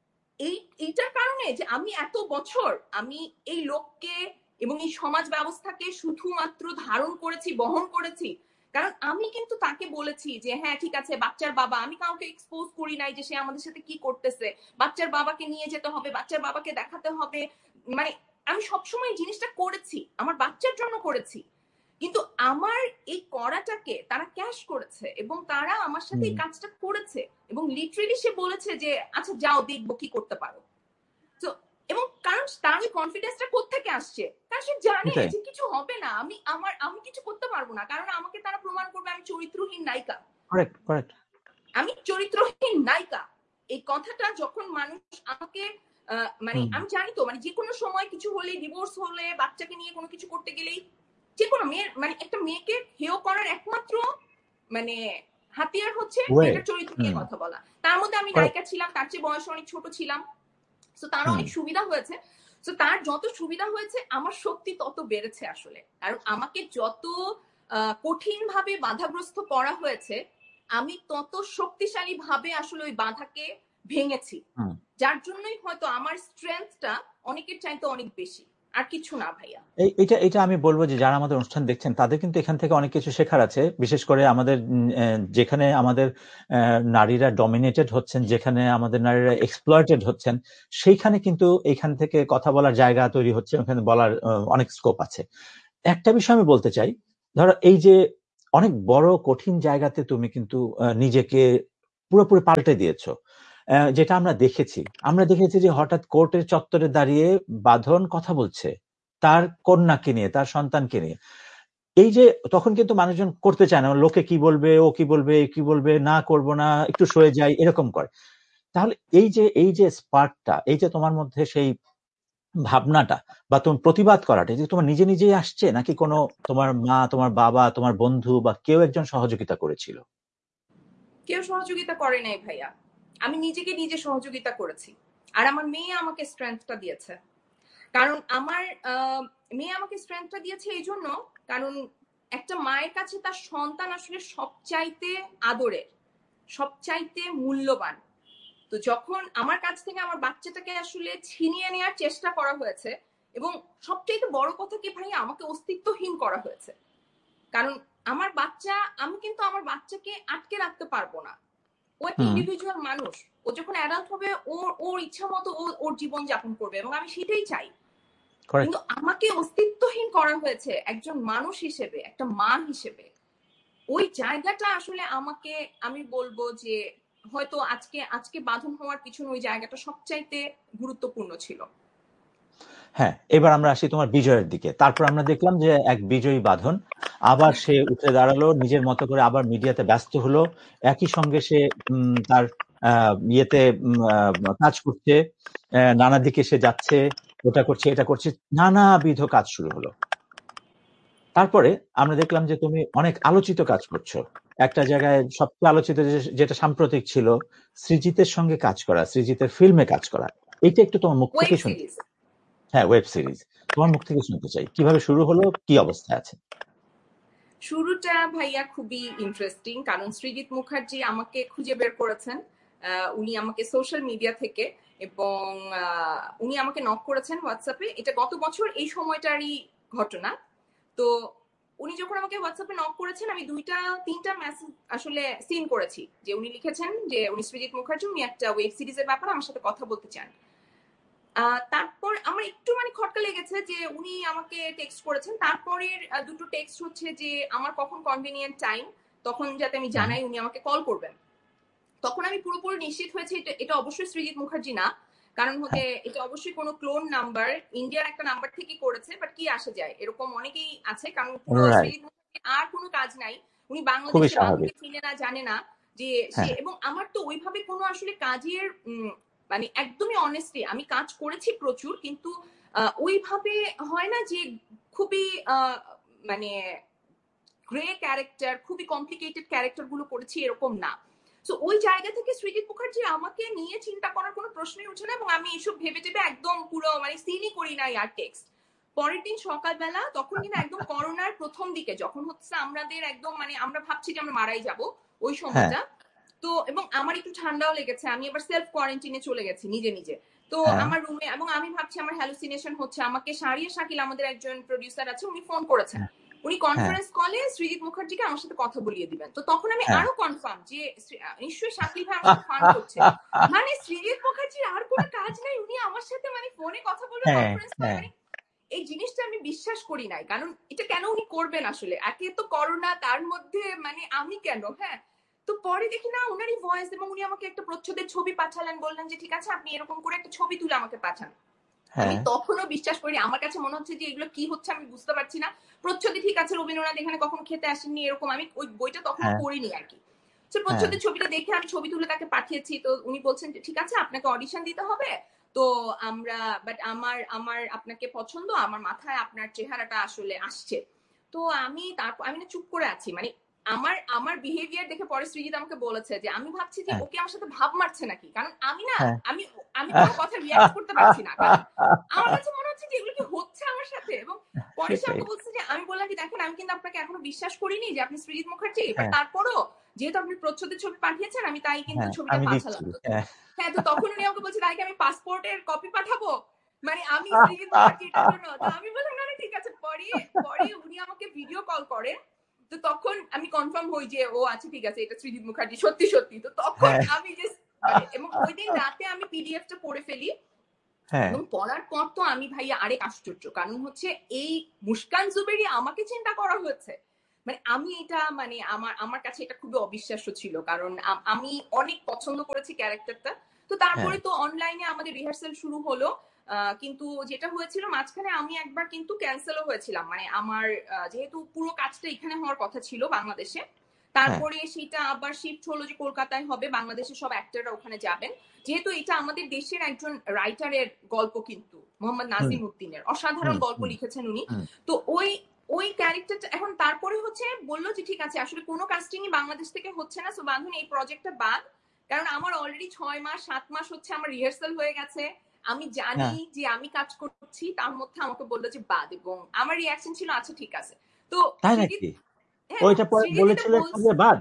এইটার কারণে যে আমি এত বছর আমি এই লোককে এবং এই সমাজ ব্যবস্থাকে শুধুমাত্র ধারণ করেছি, বহন করেছি। কারণ আমি কিন্তু তাকে বলেছি যে হ্যাঁ ঠিক আছে, বাচ্চার বাবা, আমি কাউকে এক্সপোজ করি নাই যে সে আমাদের সাথে কি করতেছে, বাচ্চার বাবাকে নিয়ে যেতে হবে, বাচ্চার বাবাকে দেখাতে হবে। মানে আমি সবসময় জিনিসটা করেছি, আমার বাচ্চার জন্য করেছি, কিন্তু আমার এই করাটাকে তারা ক্যাশ করেছে, এবং তারা আমার সাথে হুম এই কাজটা করেছে, এবং লিটারেলি সে বলেছে যে আচ্ছা যাও দেখবো কি করতে পারো। তো এবং কারণ তার ওই কনফিডেন্সটা কোত্থেকে আসছে, কারণ সে জানে এটাই যে কিছু হবে না, আমি কিছু করতে পারবো না, কারণ আমাকে তারা প্রমাণ করবে আমি চরিত্রহীন নায়িকা। করেক্ট করেক্ট আমি চরিত্রহীন নায়িকা, এই কথাটা যখন মানুষ আমাকে মানে হুম আমি জানি তো, মানে যে কোনো সময় কিছু হলে, ডিভোর্স হলে, বাচ্চাকে নিয়ে কোনো কিছু করতে গেলেই, যে কোনো মেয়ের, মানে একটা মেয়েকে হেয় করার একমাত্র মানে হাতিয়ার হচ্ছে ওয়ে মেয়েটার চরিত্র নিয়ে হুম কথা বলা। তার মধ্যে আমি করেক্ট নায়িকা ছিলাম, তার চেয়ে বয়স অনেক ছোট ছিলাম, তো তার হুম অনেক সুবিধা হয়েছে। তো তার যত সুবিধা হয়েছে আমার শক্তি তত বেড়েছে আসলে, কারণ আমাকে যত কঠিন ভাবে বাধাগ্রস্ত করা হয়েছে, আমি তত শক্তিশালী ভাবে আসলে ওই বাধাকে ভেঙেছি। হুম যার জন্যই হয়তো আমার স্ট্রেংথটা অনেকের চাইতে অনেক বেশি। আর কিছু না ভাইয়া। এটা এটা আমি বলবো যে যারা আমাদের অনুষ্ঠান দেখছেন তাদের কিন্তু এখান থেকে অনেক কিছু শেখার আছে, বিশেষ করে আমাদের যেখানে আমাদের নারীরা ডমিনেটেড হচ্ছেন, যেখানে আমাদের নারীরা এক্সপ্লয়েটেড হচ্ছেন, সেইখানে কিন্তু এখান থেকে কথা বলার জায়গা তৈরি হচ্ছে, ওখানে বলার অনেক স্কোপ আছে। একটা বিষয় আমি বলতে চাই, ধরো এই যে অনেক বড় কঠিন জায়গাতে তুমি কিন্তু নিজেকে পুরোপুরি পাল্টে দিয়েছো, যেটা আমরা দেখেছি যে হঠাৎ কোর্টের চত্বরে দাঁড়িয়ে বাঁধন কথা বলছে তার কন্যাকে নিয়ে, তার সন্তানকে নিয়ে। এই যে তখন কিন্তু মানুষজন করতে চায় না, লোকে কি বলবে, ও কি বলবে, এ কি বলবে, না করব না, একটু সরে যাই, এরকম করে। তাহলে এই যে স্পার্কটা, এই যে তোমার মধ্যে সেই ভাবনাটা বা তোমার প্রতিবাদ করাটা, যে তোমার নিজে নিজেই আসছে নাকি কোনো তোমার মা, তোমার বাবা, তোমার বন্ধু বা কেউ একজন সহযোগিতা করেছিল? কেউ সহযোগিতা করে নাই ভাইয়া, আমি নিজেকে নিজে সহযোগিতা করেছি। আর আমার মেয়ে আমাকে স্ট্রেংথটা দিয়েছে। কারণ আমার মেয়ে আমাকে স্ট্রেংথটা দিয়েছে এই জন্য, কারণ একটা মায়ের কাছে তার সন্তান আসলে সবচাইতে আদরের, সবচাইতে মূল্যবান। তো যখন আমার কাছ থেকে আমার বাচ্চাটাকে আসলে ছিনিয়ে নেওয়ার চেষ্টা করা হয়েছে, এবং সবচাইতে বড় কথা কি ভাই, আমাকে অস্তিত্বহীন করা হয়েছে। কারণ আমার বাচ্চা, আমি কিন্তু আমার বাচ্চাকে আটকে রাখতে পারবো না। ও একটা হুম, ইন্ডিভিজুয়াল মানুষ, ও যখন অ্যাডাল্ট হবে ওর ওর ইচ্ছা মতো ওর জীবন যাপন করবে, এবং আমি সেটাই চাই। করেক্ট। কিন্তু আমাকে অস্তিত্বহীন করা হয়েছে একজন মানুষ হিসেবে, একটা মা হিসেবে। ওই জায়গাটা আসলে আমাকে, আমি বলবো যে হয়তো আজকে আজকে বাঁধন হওয়ার পিছনে ওই জায়গাটা সবচাইতে গুরুত্বপূর্ণ ছিল। হ্যাঁ, এবার আমরা আসি তোমার বিজয়ের দিকে। তারপর আমরা দেখলাম যে এক বিজয়ী বাঁধন আবার সে উঠে দাঁড়ালো, নিজের মতো করে আবার মিডিয়াতে ব্যস্ত হলো। একই সঙ্গে সে তার ইয়েতে কাজ করছে, নানা দিকে সে যাচ্ছে, ওটা করছে, এটা করছে, নানাবিধ কাজ শুরু হলো। তারপরে আমরা দেখলাম যে তুমি অনেক আলোচিত কাজ করছো। একটা জায়গায় সবচেয়ে আলোচিত যেটা সাম্প্রতিক ছিল, সৃজিতের সঙ্গে কাজ করা, সৃজিতের ফিল্মে কাজ করা। এটা একটু তোমার মুখ ওয়েব থেকে শুনতে সিরিজ। চাই। হ্যাঁ, ওয়েব সিরিজ। তোমার মুখ থেকে শুনতে চাই কিভাবে শুরু হলো, কি অবস্থায় আছে। শুরুটা ভাইয়া খুবই ইন্টারেস্টিং, কারণ সৃজিত মুখার্জি আমাকে খুঁজে বের করেছেন। উনি আমাকে সোশ্যাল মিডিয়া থেকে, এবং উনি আমাকে নক করেছেন হোয়াটসঅ্যাপে। এটা গত বছর এই সময়টারই ঘটনা। তো উনি যখন আমাকে হোয়াটসঅ্যাপে নক করেছেন, আমি দুইটা তিনটা মেসেজ আসলে সিন করেছি, যে উনি লিখেছেন যে উনি সৃজিত মুখার্জি, উনি একটা ওয়েব সিরিজের ব্যাপারে আমার সাথে কথা বলতে চান। তারপর আমার একটু মানে খটকা লেগেছে যে উনি আমাকে টেক্সট করেছেন। তারপরের দুটো টেক্সট হচ্ছে যে আমার কখন কনভিনিয়েন্ট টাইম, তখন যাতে আমি হুম, জানাই উনি আমাকে কল করবেন। তখন আমি পুরোপুরি নিশ্চিত হয়েছি এটা এটা অবশ্যই সৃজিত মুখার্জি না। কারণ হচ্ছে হ্যাঁ, এটা অবশ্যই কোনো ক্লোন নাম্বার, ইন্ডিয়ার একটা নাম্বার থেকে করেছে, বাট কি আসে যায়, এরকম অনেকেই আছে। কারণ পুরো রাইট। সৃজিত মুখার্জি আর কোনো কাজ নাই, উনি খুবই বাংলাদেশে, স্বাভাবিক। বাংলাকে চিনে না, জানে না যে সে। হ্যাঁ, এবং আমার তো ওইভাবে কোনো আসলে কাজের মানে একদমই অনেস্টলি আমি কাজ করেছি প্রচুর, কিন্তু ওইভাবে হয় না যে খুবই মানে গ্রে ক্যারেক্টার, খুবই কমপ্লিকেটেড ক্যারেক্টার গুলো করেছি, এরকম না। তো ওই জায়গা থেকে সৃজিত মুখার্জি আমাকে নিয়ে চিন্তা করার কোনো প্রশ্নই উঠে না, এবং আমি এসব ভেবে টেবে একদম পুরো মানে সিনই করি না আর টেক্সট। পরের দিন সকালবেলা, তখন কিন্তু একদম করোনার প্রথম দিকে, যখন হচ্ছে আমাদের একদম মানে আমরা ভাবছি যে আমরা মারাই যাব ওই হ্যাঁ, সময়টা। তো এবং আমার একটু ঠান্ডাও লেগেছে, আমি আবার সেলফ কোয়ারেন্টাইনে চলে গেছি নিজে নিজে। তো হ্যাঁ, আমার রুমে, এবং আমি ভাবছি আমার হ্যালুসিনেশন হচ্ছে। আমাকে শাহরিয়া শাকিল, আমাদের একজন প্রডিউসার আছে, উনি ফোন করেছেন। হ্যাঁ, উনি হ্যাঁ, কনফারেন্স কলে সৃজিত মুখার্জিকে আমার সাথে কথা বলিয়ে দিবেন। তো তখন আমি হ্যাঁ। আরো কনফার্ম যে নিশ্চয়ই শাকিল ভাই আমার সাথে ফান করছে। মানে সৃজিত মুখার্জির আর কোনো কাজ নাই, উনি আমার সাথে মানে ফোনে কথা বলবে, হ্যাঁ, কনফারেন্স কলে। হ্যাঁ, মানে এই জিনিসটা আমি বিশ্বাস করি নাই, কারণ এটা কেন উনি করবেন আসলে, একে তো করোনা, তার মধ্যে মানে আমি কেন, হ্যাঁ। তো পরে দেখি না উনারই ভয়েস, এবং উনি আমাকে একটা প্রচ্ছদের ছবি পাঠালেন, বললেন যে ঠিক আছে আপনি এরকম করে একটা ছবি তুলে আমাকে পাঠান। আমি হ্যাঁ, তখনও বিশ্বাস করি, আমার কাছে মনে হচ্ছে যে এগুলো কি হচ্ছে আমি বুঝতে পারছি না। প্রচ্ছদে ঠিক আছে, রবীন্দ্রনাথ এখানে কখনো খেতে আসেননি, এরকম আমি ওই বইটা তখনও হ্যাঁ, পড়িনি আর কি। তো হ্যাঁ, প্রচ্ছদের ছবিটা দেখে আমি ছবি তুলে তাকে পাঠিয়েছি। তো উনি বলছেন যে ঠিক আছে আপনাকে অডিশন দিতে হবে। তো আমরা, বাট আমার আমার আপনাকে পছন্দ, আমার মাথায় আপনার চেহারাটা আসলে আসছে। তো আমি তারপর আমি না চুপ করে আছি, মানে আমার আমার বিহেভিয়ার দেখে পরে সৃজিত আমাকে বলেছে যে আমি ভাবছি যে হ্যাঁ, ওকে আমার সাথে ভাব মারছে নাকি, কারণ আমি না, হ্যাঁ। আমি আমি কোনো কথা রিয়াক্ট করতে পারছি না, কারণ আমার কাছে মনে হচ্ছে যে এগুলো কি হচ্ছে আমার সাথে। এবং পরে সে সেটাই। আমাকে বলছে যে, আমি বললাম যে দেখেন আমি কিন্তু আপনাকে এখনো বিশ্বাস করিনি যে আপনি সৃজিত মুখার্জি, বাট হ্যাঁ, তারপরও যেহেতু আপনি প্রচ্ছদের ছবি পাঠিয়েছেন আমি তাই কিন্তু হ্যাঁ, ছবিটা আমি দিচ্ছি। পাঠালাম। তো হ্যাঁ, হ্যাঁ, তো তখন উনি আমাকে বলছে তাই কি আমি পাসপোর্টের কপি পাঠাবো। মানে আমি সৃজিত মুখার্জি এটার জন্য, তো আমি বললাম না ঠিক আছে। পরে পরে উনি আমাকে ভিডিও কল করেন, তো তখন আমি কনফার্ম হই যে ও আচ্ছা ঠিক আছে এটা সৃজিত মুখার্জি সত্যি সত্যি। তো তখন হ্যাঁ আমি জাস্ট মানে, এবং ওই দিন রাতে আমি পিডিএফটা পড়ে ফেলি, হ্যাঁ এবং পড়ার পর তো আমি ভাইয়া আরেক আশ্চর্য, কারণ হচ্ছে এই মুস্কান জুবেরি আমাকে চিন্তা করা হয়েছে। মানে আমি এটা মানে আমার আমার কাছে এটা খুবই অবিশ্বাস্য ছিল, কারণ আমি অনেক পছন্দ করেছি ক্যারেক্টারটা। তো হ্যাঁ তারপরে তো অনলাইনে আমাদের রিহার্সাল শুরু হলো, কিন্তু যেটা হয়েছিল মাঝখানে আমি একবার কিন্তু ক্যান্সেলও হয়েছিলাম, মানে আমার যেহেতু পুরো কাজটা এখানে হওয়ার কথা ছিল বাংলাদেশে, হ্যাঁ তারপরে সেটা আবার শিফট হলো যে কলকাতায় হবে, বাংলাদেশের সব অ্যাক্টররা ওখানে যাবেন। যেহেতু এটা আমাদের দেশের একজন রাইটারের গল্প, কিন্তু মোহাম্মদ হুম নাজিম উদ্দিনের অসাধারণ হুম গল্প হুম লিখেছেন উনি। হুম তো ওই ওই ক্যারেক্টারটা এখন তারপরে হচ্ছে বললো যে ঠিক আছে আসলে কোনো কাস্টিংই বাংলাদেশ থেকে হচ্ছে না, সো বাঁধুন এই প্রজেক্টটা বাদ। কারণ আমার অলরেডি 6 মাস 7 মাস হচ্ছে আমার রিহার্সাল হয়ে গেছে, আমি জানি হ্যাঁ যে আমি কাজ করছি, তার মধ্যে আমাকে বললো যে বাদ, এবং আমার রিয়াকশন ছিল আচ্ছা ঠিক আছে। তো তাই সৃজিত, নাকি? হ্যাঁ এবং ওইটা পরে সৃজিত এটা বলেছিল একটু বলছে, যে বাদ।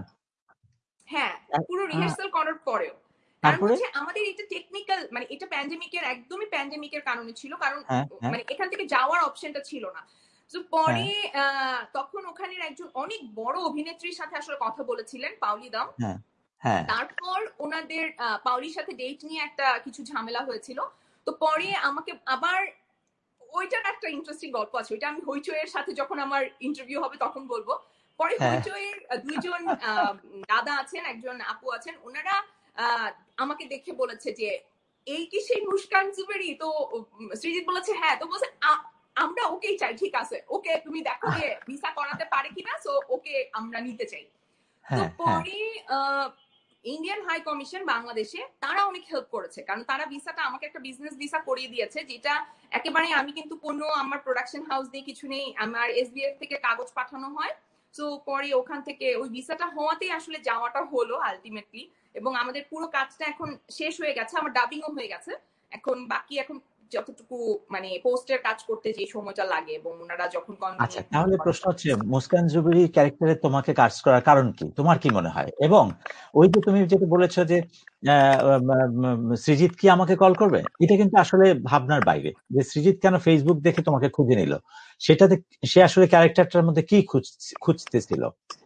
হ্যাঁ পুরো রিহার্সাল করার পরেও। কারণ তারপরে হচ্ছে আমাদের এটা টেকনিক্যাল, মানে এটা প্যান্ডেমিকের একদমই প্যান্ডেমিকের কারণে ছিল, কারণ হ্যাঁ হ্যাঁ মানে এখান থেকে যাওয়ার অপশনটা ছিল না। তো হ্যাঁ পরে তখন ওখানের একজন অনেক বড় অভিনেত্রীর সাথে আসলে কথা বলেছিলেন, পাউলি দাম। হ্যাঁ হ্যাঁ তারপর ওনাদের পাউলির সাথে ডেট নিয়ে একটা কিছু ঝামেলা হয়েছিল। তো পরে আমাকে আবার, ওইটার একটা ইন্টারেস্টিং গল্প আছে, ওইটা আমি হইচইয়ের সাথে যখন আমার ইন্টারভিউ হবে তখন বলবো। পরে হ্যাঁ হইচইয়ের দুইজন দাদা আছেন, একজন আপু আছেন, ওনারা আমাকে দেখে বলেছে যে এই কি সেই মুস্কান জুবেরি? তো সৃজিত বলেছে হ্যাঁ। তো বলছে আমরা ওকেই চাই, ঠিক আছে ওকে তুমি দেখো যে ভিসা করাতে পারে কিনা, সো ওকে আমরা নিতে চাই। তো হ্যাঁ হ্যাঁ পরে ইন্ডিয়ান হাই কমিশন বাংলাদেশে তারা অনেক হেল্প করেছে, কারণ তারা ভিসাটা আমাকে একটা বিজনেস ভিসা করিয়ে দিয়েছে, যেটা একেবারে আমি কিন্তু কোনো আমার প্রোডাকশন হাউস দিয়ে কিছু নেই, আমার এসবিএফ থেকে কাগজ পাঠানো হয়। তো পরে ওখান থেকে ওই ভিসাটা হওয়াতেই আসলে যাওয়াটা হলো আলটিমেটলি, এবং আমাদের পুরো কাজটা এখন শেষ হয়ে গেছে, আমার ডাবিংও হয়ে গেছে। এখন বাকি এখন যতটুকু মানে পোস্টের কাজ করতে যে সময়টা লাগে, এবং ওনারা যখন আচ্ছা, কনভিনিয়েন্ট মনে তাহলে করেন প্রশ্ন হচ্ছে তখন। মুস্কান জুবেরি ক্যারেক্টারে তোমাকে কাজ করার কারণ কি? তোমার কি মনে হয়? এবং ওই যে তুমি যেটা বলেছো যে সৃজিত কি আমাকে কল করবে, এটা কিন্তু আসলে ভাবনার বাইরে। যে সৃজিত কেন ফেসবুক দেখে তোমাকে খুঁজে নিল, সেটাতে সে আসলে ক্যারেক্টারটার মধ্যে কি খুঁজতেছিল?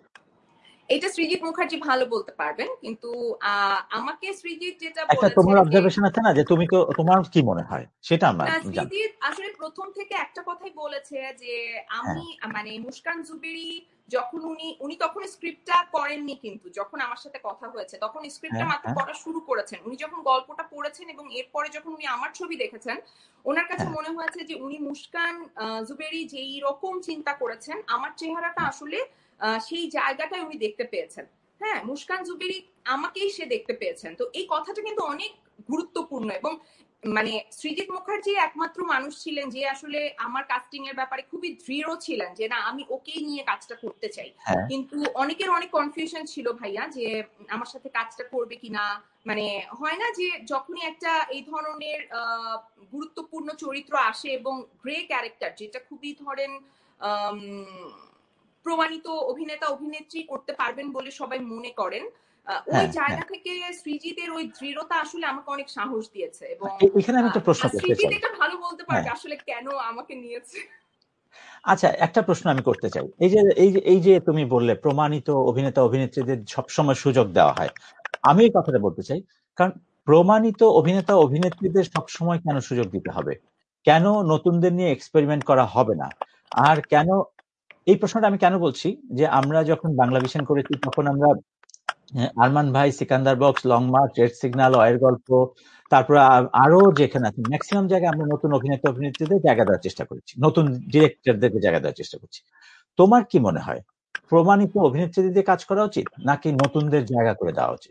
এটা সৃজিত মুখার্জি ভালো বলতে পারবেন, কিন্তু আমাকে সৃজিত যেটা একটা বলেছে তোমার যে, অবজারভেশন আছে না, যে তুমি তো, তোমার কি মনে হয় সেটা আমরা না জানতে। সৃজিত আসলে প্রথম থেকে একটা কথাই বলেছে যে হ্যাঁ আমি মানে মুস্কান জুবেরি, যখন উনি উনি তখন স্ক্রিপ্টটা করেননি, কিন্তু যখন আমার সাথে কথা হয়েছে তখন স্ক্রিপ্টটা হ্যাঁ মাত্র হ্যাঁ পড়া শুরু করেছেন, উনি যখন গল্পটা পড়েছেন এবং এরপরে যখন উনি আমার ছবি দেখেছেন, ওনার কাছে হ্যাঁ মনে হয়েছে যে উনি মুস্কান জুবেরি যেই রকম চিন্তা করেছেন, আমার চেহারাটা আসলে সেই জায়গাটায় উনি দেখতে পেয়েছেন। হ্যাঁ মুস্কান জুবেরি আমাকেই সে দেখতে পেয়েছেন। তো এই কথাটা কিন্তু অনেক গুরুত্বপূর্ণ, এবং মানে সৃজিত মুখার্জি একমাত্র মানুষ ছিলেন যে আসলে আমার কাস্টিং এর ব্যাপারে খুবই দৃঢ় ছিলেন যে না আমি ওকেই নিয়ে কাজটা করতে চাই। হ্যাঁ কিন্তু অনেকের অনেক কনফিউশন ছিল ভাইয়া যে আমার সাথে কাজটা করবে কিনা, মানে হয় না যে যখনই একটা এই ধরনের গুরুত্বপূর্ণ চরিত্র আসে এবং গ্রে ক্যারেক্টার, যেটা খুবই ধরেন আম, প্রমাণিত অভিনেতা অভিনেত্রী করতে পারবেন বলে সবাই মনে করেন, ওই হ্যাঁ হ্যাঁ। জায়গা থেকে সৃজিতের ওই দৃঢ়তা আসলে আমাকে অনেক সাহস দিয়েছে, এবং এখানে আমি একটা প্রশ্ন করতে সৃজিত চাই। এটা ভালো বলতে হ্যাঁ, পারবে আসলে কেন আমাকে নিয়েছে। আচ্ছা, একটা প্রশ্ন আমি করতে চাই। এই যে তুমি বললে প্রমাণিত অভিনেতা অভিনেত্রীদের সবসময় সুযোগ দেওয়া হয়, আমি এই কথাটা বলতে চাই। কারণ প্রমাণিত অভিনেতা অভিনেত্রীদের সবসময় কেন সুযোগ দিতে হবে? কেন নতুনদের নিয়ে এক্সপেরিমেন্ট করা হবে না? আর কেন, এই প্রশ্নটা আমি কেন বলছি, যে আমরা যখন বাংলাভিশন করেছি তখন আমরা আরমান ভাই, Sikandar box, long March, red signal, অয়ের গল্প, তারপরে আরো যেখানে আছে ম্যাক্সিমাম জায়গায় আমরা নতুন অভিনেতা অভিনেত্রীদের জায়গা দেওয়ার চেষ্টা করেছি, নতুন ডিরেক্টরদেরকে জায়গা দেওয়ার চেষ্টা করছি। তোমার কি মনে হয়, প্রমাণিত অভিনেত্রীদের দিয়ে কাজ করা উচিত নাকি নতুনদের জায়গা করে দেওয়া উচিত?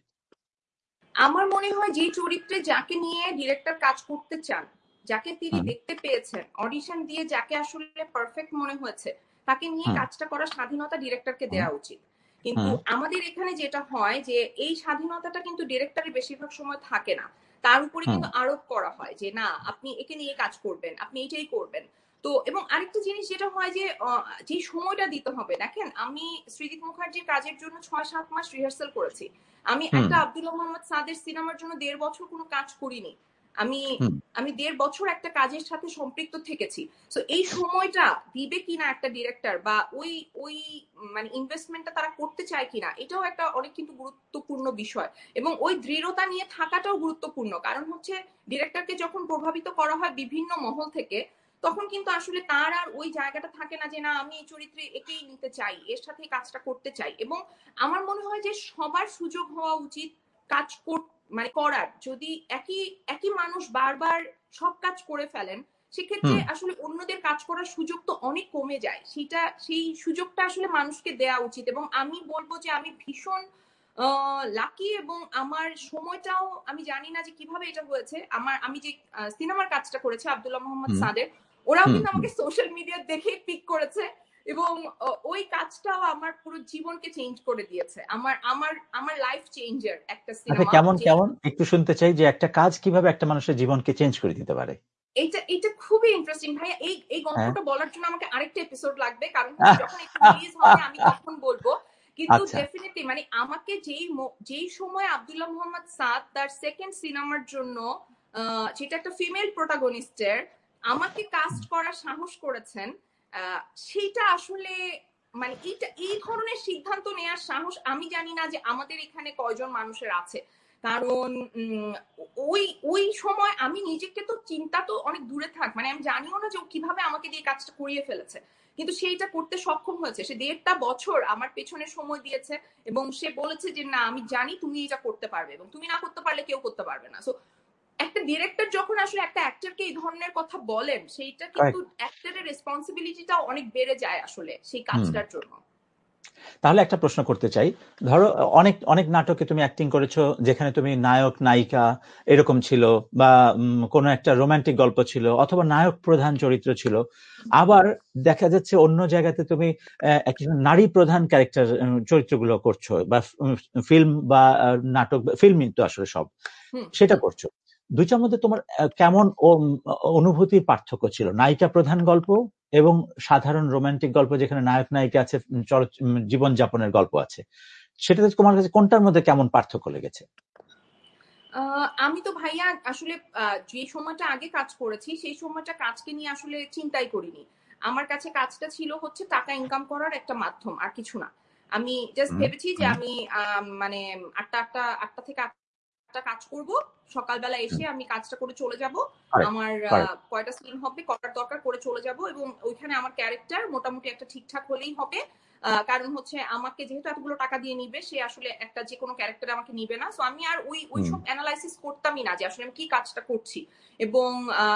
আমার মনে হয় যে চরিত্রে যাকে নিয়ে ডিরেক্টর কাজ করতে চান, যাকে তিনি হুম দেখতে পেয়েছেন, অডিশন দিয়ে যাকে আসলে পারফেক্ট মনে হয়েছে, তাকে নিয়ে হুম কাজটা করার স্বাধীনতা ডিরেক্টরকে হুম দেওয়া উচিত। কিন্তু হুম আমাদের এখানে যেটা হয় যে এই স্বাধীনতাটা কিন্তু ডিরেক্টরের বেশিরভাগ সময় থাকে না, তার উপরে হুম কিন্তু আরোপ করা হয় যে না আপনি একে নিয়ে কাজ করবেন, আপনি এটাই করবেন। তো এবং আরেকটা জিনিস যেটা হয় যে যে সময়টা দিতে হবে, দেখেন আমি সৃজিত মুখার্জির কাজের জন্য 6-7 মাস রিহার্সাল করেছি, আমি হুম একটা আব্দুল্লাহ মোহাম্মদ সাদের সিনেমার জন্য 1.5 বছর কোনো কাজ করিনি। আমি হুম আমি 1.5 বছর একটা কাজের সাথে সম্পৃক্ত থেকেছি। সো এই সময়টা দিবে কিনা একটা ডিরেক্টর, বা ওই ওই মানে ইনভেস্টমেন্টটা তারা করতে চায় কিনা, এটাও একটা অনেক কিন্তু গুরুত্বপূর্ণ বিষয়। এবং ওই দৃঢ়তা নিয়ে থাকাটাও গুরুত্বপূর্ণ, কারণ হচ্ছে ডিরেক্টরকে যখন প্রভাবিত করা হয় বিভিন্ন মহল থেকে, তখন কিন্তু আসলে তার আর ওই জায়গাটা থাকে না যে না আমি এই চরিত্রে একেই নিতে চাই, এর সাথে কাজটা করতে চাই। এবং আমার মনে হয় যে সবার সুযোগ হওয়া উচিত কাজ মানে করার। যদি একই একই মানুষ বারবার সব কাজ করে ফেলেন, সেক্ষেত্রে হুম আসলে অন্যদের কাজ করার সুযোগ তো অনেক কমে যায়। সেই সুযোগটা আসলে মানুষকে দেওয়া উচিত। এবং আমি বলবো যে আমি ভীষণ লাকি, এবং আমার সময়টাও আমি জানি না যে কিভাবে এটা হয়েছে। আমি যে সিনেমার কাজটা করেছি আব্দুল্লাহ মোহাম্মদ হুম সাদের, ওরাও হুম কিন্তু হুম আমাকে সোশ্যাল মিডিয়া দেখে পিক করেছে, এবং ওই কাজটাও আমার পুরো জীবনকে চেঞ্জ করে দিয়েছে। আমার আমার আমার লাইফ চেঞ্জার একটা আচ্ছা, সিনেমা। কেমন যে কেমন একটু শুনতে চাই যে একটা কাজ কিভাবে একটা মানুষের জীবনকে চেঞ্জ করে দিতে পারে। এইটা এইটা খুবই ইন্টারেস্টিং ভাইয়া। এই হ্যাঁ। গল্পটা বলার জন্য আমাকে আরেকটা এপিসোড লাগবে, কারণ হচ্ছে যখন এটা রিলিজ হবে আমি তখন বলবো। কিন্তু আচ্ছা। ডেফিনেটলি মানে আমাকে যেই সময় আব্দুল্লাহ মোহাম্মদ সাদ তার সেকেন্ড সিনেমার জন্য, যেটা একটা ফিমেল প্রোটাগনিস্টের, আমাকে কাস্ট করার সাহস করেছেন, সেইটা আসলে মানে এই ধরনের সিদ্ধান্ত নেওয়ার সাহস আমি জানি না যে আমাদের এখানে কয়জন মানুষের আছে। কারণ ওই ওই সময় আমি নিজেকে তো চিন্তা তো অনেক দূরে থাক, মানে আমি জানিও না যে ও কিভাবে আমাকে দিয়ে কাজটা করিয়ে ফেলেছে, কিন্তু সেইটা করতে সক্ষম হয়েছে। সে 1.5 বছর আমার পেছনে সময় দিয়েছে, এবং সে বলেছে যে না আমি জানি তুমি এটা করতে পারবে, এবং তুমি না করতে পারলে কেউ করতে পারবে না। সো একটা ডিরেক্টর যখন আসলে একটা অ্যাক্টরকে এই ধরনের কথা বলেন, সেইটা কিন্তু কারেক্ট। অ্যাক্টরের রেসপন্সিবিলিটিটাও অনেক বেড়ে যায় আসলে সেই হুম। কাজটার জন্য। তাহলে একটা প্রশ্ন করতে চাই। ধরো অনেক অনেক নাটকে তুমি অ্যাক্টিং করেছো যেখানে তুমি নায়ক নায়িকা এরকম ছিল, বা কোনো একটা রোমান্টিক গল্প ছিল, অথবা নায়ক প্রধান চরিত্র ছিল। আবার দেখা যাচ্ছে অন্য জায়গাতে তুমি একজন নারী প্রধান ক্যারেক্টার চরিত্রগুলো করছো, বা ফিল্ম বা নাটক, ফিল্মই তো আসলে সব, সেটা করছো। দুইটার মধ্যে তোমার কেমন অনুভূতির পার্থক্য ছিল? নায়িকা প্রধান গল্প এবং সাধারণ রোমান্টিক গল্প যেখানে নায়ক নায়িকা আছে, জীবনযাপনের গল্প আছে, সেটাতে তোমার কাছে কোনটার মধ্যে কেমন পার্থক্য লেগেছে? আমি তো ভাইয়া আসলে যে সময়টা আগে কাজ করেছি সেই সময়টা কাজকে নিয়ে আসলে চিন্তাই করিনি। আমার কাছে কাজটা ছিল হচ্ছে টাকা ইনকাম করার একটা মাধ্যম, আর কিছু না। আমি জাস্ট হুম ভেবেছি যে হুম আমি মানে আটটা থেকে আটটা কাজ করব, সকালবেলা হুম। এসে আমি কাজটা করে চলে যাব। কারেক্ট আমার কারেক্ট। কয়টা সিন হবে করার দরকার করে চলে যাব, এবং ওইখানে আমার ক্যারেক্টার মোটামুটি একটা ঠিকঠাক হলেই হবে। কারণ হচ্ছে আমাকে যেহেতু এতগুলো টাকা দিয়ে নিবে, সে আসলে একটা যে কোনো ক্যারেক্টার আমাকে নিবে না। সো আমি আর ওই হুম। সব অ্যানালাইসিস করতামই না যে আসলে আমি কি কাজটা করছি, এবং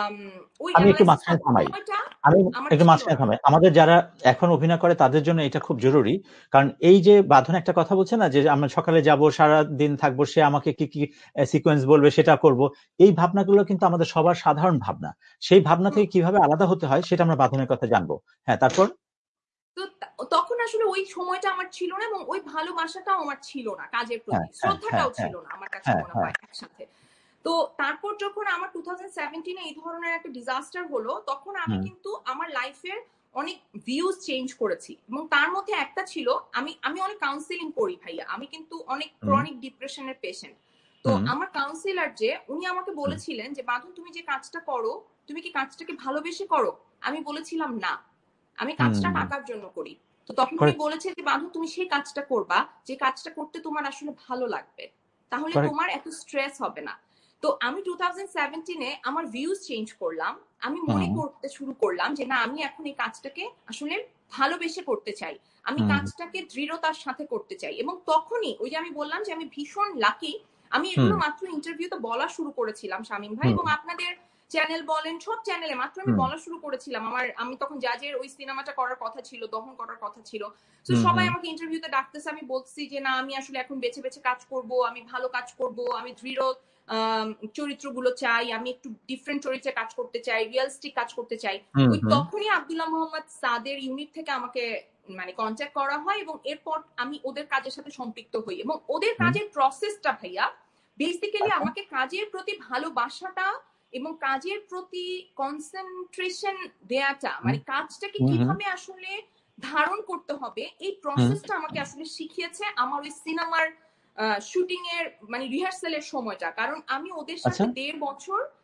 ওই আমি একটু অ্যানালাইসিস মাঝখানে করার থামাই। সময়টা আমি আমার একটু ছিল মাঝখানে না। থামাই। আমাদের যারা এখন অভিনয় করে তাদের জন্য এটা খুব জরুরি। কারণ এই যে বাঁধন একটা কথা বলছে না যে আমরা সকালে যাব, সারা দিন থাকবো, সে আমাকে কি কি সিকোয়েন্স বলবে সেটা করব, এই ভাবনাগুলো কিন্তু আমাদের সবার সাধারণ ভাবনা। সেই ভাবনা হুম। থেকে কিভাবে আলাদা হতে হয় সেটা আমরা বাঁধনের কথা জানবো। হ্যাঁ, তারপর? তো তখন আসলে ওই সময়টা আমার ছিল না, এবং ওই ভালোবাসাটাও আমার ছিল না কাজের হ্যাঁ প্রতি, হ্যাঁ হ্যাঁ শ্রদ্ধাটাও হ্যাঁ ছিল না আমার কাছে হ্যাঁ মনে হ্যাঁ। হয় একসাথে। তো তারপর যখন আমার 2017 এই ধরনের একটা ডিজাস্টার হলো, তখন আমি হুম কিন্তু আমার লাইফের অনেক ভিউজ চেঞ্জ করেছি, এবং তার মধ্যে একটা ছিল আমি আমি অনেক কাউন্সিলিং করি ভাইয়া। আমি কিন্তু অনেক হুম ক্রনিক ডিপ্রেশনের পেশেন্ট। তো হুম আমার কাউন্সিলর যে উনি আমাকে হুম বলেছিলেন যে বাঁধন তুমি যে কাজটা করো, তুমি কি কাজটাকে ভালোবেসে করো? আমি বলেছিলাম না, আমি কাজটা হুম। টাকার জন্য করি। তো তখন উনি কারেক্ট বলেছে যে বাঁধন তুমি সেই কাজটা করবা যে কাজটা করতে তোমার আসলে ভালো লাগবে, তাহলে কারেক্ট। তোমার এত স্ট্রেস হবে না। তো আমি 2017 আমার ভিউজ চেঞ্জ করলাম। আমি মনে হুম করতে শুরু করলাম যে না আমি এখন এই কাজটাকে আসলে ভালোবেসে করতে চাই, আমি হুম কাজটাকে দৃঢ়তার সাথে করতে চাই। এবং তখনই ওই যে আমি বললাম যে আমি ভীষণ লাকি, আমি হুম এগুলো মাত্র ইন্টারভিউতে বলা শুরু করেছিলাম শামীম ভাই, হুম এবং আপনাদের চ্যানেল বলেন সব চ্যানেলে মাত্র আমি হুম বলা শুরু করেছিলাম। আমি তখন জাজের ওই সিনেমাটা করার কথা ছিল, দহন করার কথা ছিল। তো হুম সবাই হুম আমাকে ইন্টারভিউতে ডাকতেছে, আমি বলছি যে না আমি আসলে এখন বেছে বেছে কাজ করব, আমি ভালো কাজ করব, আমি দৃঢ় চরিত্রগুলো চাই, আমি একটু ডিফারেন্ট চরিত্রে কাজ করতে চাই, রিয়েলিস্টিক কাজ করতে চাই। হুম ওই হুম। তখনই আব্দুল্লাহ মোহাম্মদ সাদের ইউনিট থেকে আমাকে মানে কন্ট্যাক্ট করা হয়, এবং এরপর আমি ওদের কাজের সাথে সম্পৃক্ত হই। এবং ওদের হুম। কাজের প্রসেসটা ভাইয়া বেসিক্যালি আচ্ছা। আমাকে কাজের প্রতি ভালোবাসাটা এবং কাজের প্রতি কনসেন্ট্রেশন দেয়াটা, হুম মানে কাজটাকে হুম হুম কিভাবে আসলে ধারণ করতে হবে, এই হুম। প্রসেসটা আমাকে আসলে শিখিয়েছে আমার ওই সিনেমার শুটিং এর মানে রিহার্সালের সময়টা। কারণ আমি ওদের আচ্ছা। সাথে 1.5 বছর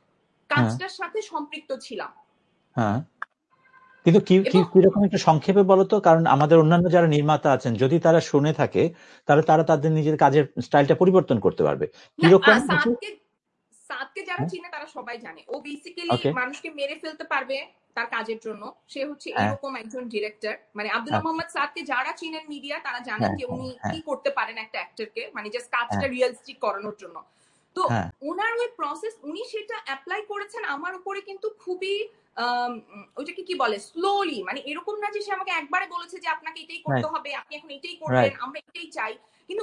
কাজটার সাথে সম্পৃক্ত ছিলাম। হ্যাঁ, কিন্তু কিরকম একটু সংক্ষেপে বলো তো, কারণ আমাদের অন্যান্য যারা নির্মাতা আছেন যদি তারা শুনে থাকে তাহলে তারা তাদের নিজের কাজের স্টাইলটা পরিবর্তন করতে পারবে। কিরকম? সাদকে যারা চিনে তারা সবাই জানে ও বেসিক্যালি মানুষকে মেরে ফেলতে পারবে তার কাজের জন্য। সে হচ্ছে এরকম একজন ডিরেক্টর। মানে আব্দুল্লাহ মোহাম্মদ সাদকে যারা চিনেন মিডিয়া তারা জানেন যে উনি কি করতে পারেন একটা অ্যাক্টরকে, মানে জাস্ট কাজটা রিয়েলিস্টিক করানোর জন্য। তো ওনার ওই প্রসেস উনি সেটা অ্যাপ্লাই করেছেন আমার উপরে, কিন্তু খুবই ওইটাকে কি বলে স্লোলি, মানে এরকম না যে সে আমাকে একবারে বলেছে যে আপনাকে এটাই করতে হবে, আপনি এখন এটাই করবেন, আমরা এটাই চাই। কিন্তু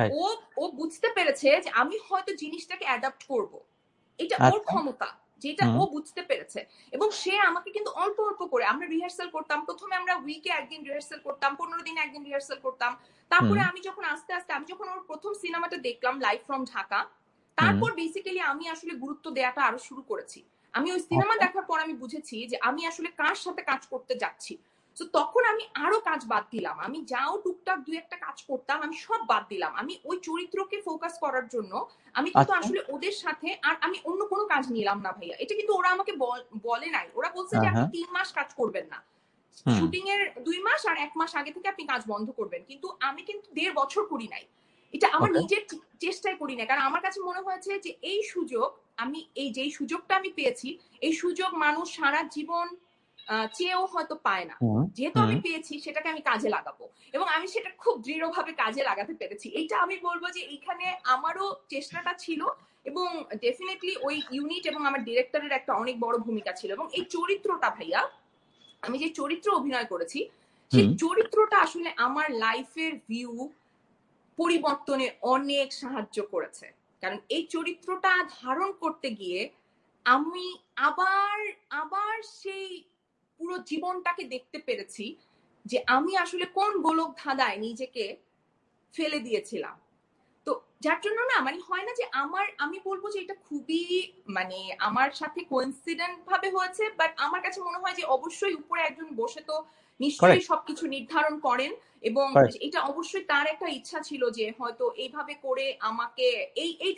ও বুঝতে পেরেছে যে আমি হয়তো জিনিসটাকে অ্যাডাপ্ট করব, এটা ওর ক্ষমতা, যেটা ও বুঝতে পেরেছে। এবং সে আমাকে কিন্তু অল্প অল্প করে, আমরা রিহার্সাল করতাম, প্রথমে আমরা উইকে একদিন রিহার্সাল করতাম, 15 দিনে একদিন রিহার্সাল করতাম। তারপরে আমি যখন আস্তে আস্তে আমি যখন ওর প্রথম সিনেমাটা দেখলাম লাইভ ফ্রম ঢাকা, তারপর বেসিক্যালি আমি আসলে গুরুত্ব দেওয়াটা আরো শুরু করেছি। আমি ওই সিনেমা দেখার পর আমি বুঝেছি যে আমি আসলে কার সাথে কাজ করতে যাচ্ছি। তো তখন আমি আরো কাজ বাদ দিলাম, আমি যাও টুকটাক দুই একটা কাজ করতাম আমি সব বাদ দিলাম। আমি ওই চরিত্রকে ফোকাস করার জন্য আমি কিন্তু আসলে ওদের সাথে আর আমি অন্য কোনো কাজ নিলাম না ভাইয়া। এটা কিন্তু ওরা আমাকে বলে নাই, ওরা বলছে যে আপনি 3 মাস কাজ করবেন না, শুটিং এর 2 মাস আর 1 মাস আগে থেকে আপনি কাজ বন্ধ করবেন। কিন্তু আমি কিন্তু 1.5 বছর করি নাই, এটা আমার নিজের চেষ্টায় করি না। কারণ আমার কাছে মনে হয়েছে যে এই সুযোগ, আমি এই যেই সুযোগটা আমি পেয়েছি, এই সুযোগ মানুষ সারা জীবন চেয়েও হয়তো পায় না। যেহেতু আমি পেয়েছি সেটাকে আমি কাজে লাগাবো, এবং আমি সেটা খুব দৃঢ়ভাবে কাজে লাগাতে পেরেছি। এইটা আমি বলবো যে এখানে আমারও চেষ্টাটা ছিল, এবং ডেফিনেটলি ওই ইউনিট এবং আমার ডিরেক্টরের একটা অনেক বড় ভূমিকা ছিল। এবং এই চরিত্রটা ভাইয়া, আমি যে চরিত্র অভিনয় করেছি সেই চরিত্রটা আসলে আমার লাইফের ভিউ পরিবর্তনে অনেক সাহায্য করেছে। কারণ এই চরিত্রটা ধারণ করতে গিয়ে আমি আবার আবার সেই পুরো জীবনটাকে দেখতে পেরেছি যে আমি আসলে কোন গোলক ধাঁধায় নিজেকে ফেলে দিয়েছিলাম। তো যার জন্য না, মানে হয় না যে আমি বলবো যে এটা খুবই মানে আমার সাথে কোইন্সিডেন্ট ভাবে হয়েছে, বাট আমার কাছে মনে হয় যে অবশ্যই উপরে একজন বসে তো নিশ্চয়ই সবকিছু নির্ধারণ করেন, এবং এটা অবশ্যই তার একটা ইচ্ছা ছিল যে হয়তো এইভাবে করে আমাকে এই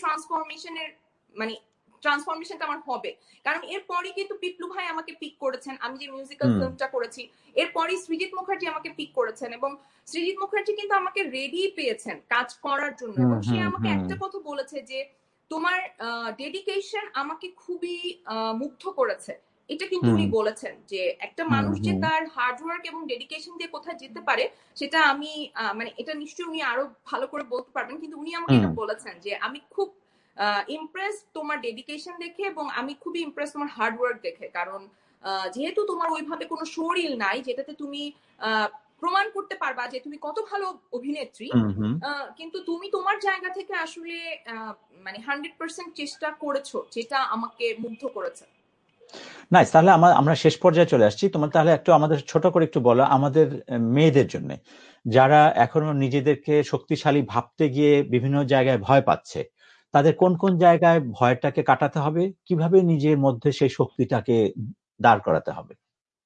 ট্রান্সফরমেশনটা আমার হবে। কারণ এরপরই কিন্তু পিপলু ভাই আমাকে পিক করেছেন, আমি যে মিউজিক্যাল ফিল্মটা করেছি এরপরই সৃজিত মুখার্জি আমাকে পিক করেছেন, এবং সৃজিত মুখার্জি কিন্তু আমাকে রেডি পেয়েছেন কাজ করার জন্য। এবং সে আমাকে একটা কথা বলেছে যে তোমার ডেডিকেশন আমাকে খুবই মুগ্ধ করেছে। এটা কিন্তু উনি বলেছেন যে একটা মানুষ যে তার হার্ডওয়ার্ক এবং ডেডিকেশন দিয়ে কোথায় যেতে পারে সেটা আমি মানে এটা নিশ্চয়ই উনি আরো ভালো করে বলতে পারবেন, কিন্তু উনি আমাকে এটা বলেছেন যে আমি খুব ইমপ্রেস তোমার ডেডিকেশন দেখে, এবং আমি খুবই ইমপ্রেস তোমার হার্ডওয়ার্ক দেখে। কারণ যেহেতু তোমার ওইভাবে কোনো শরীর নাই যেটাতে তুমি প্রমাণ করতে পারবা যে তুমি কত ভালো অভিনেত্রী, কিন্তু তুমি তোমার জায়গা থেকে আসলে মানে 100% চেষ্টা করেছো, যেটা আমাকে মুগ্ধ করেছে। নাইস। তাহলে আমরা শেষ পর্যায়ে চলে আসছি। তোমার তাহলে একটু আমাদের ছোট করে একটু বলো আমাদের মেয়েদের জন্য, যারা এখনো নিজেদেরকে শক্তিশালী ভাবতে গিয়ে বিভিন্ন জায়গায় ভয় পাচ্ছে, তাদের কোন কোন জায়গায় ভয়টাকে কাটাতে হবে, কিভাবে নিজের মধ্যে সেই শক্তিটাকে দাঁড় করাতে হবে?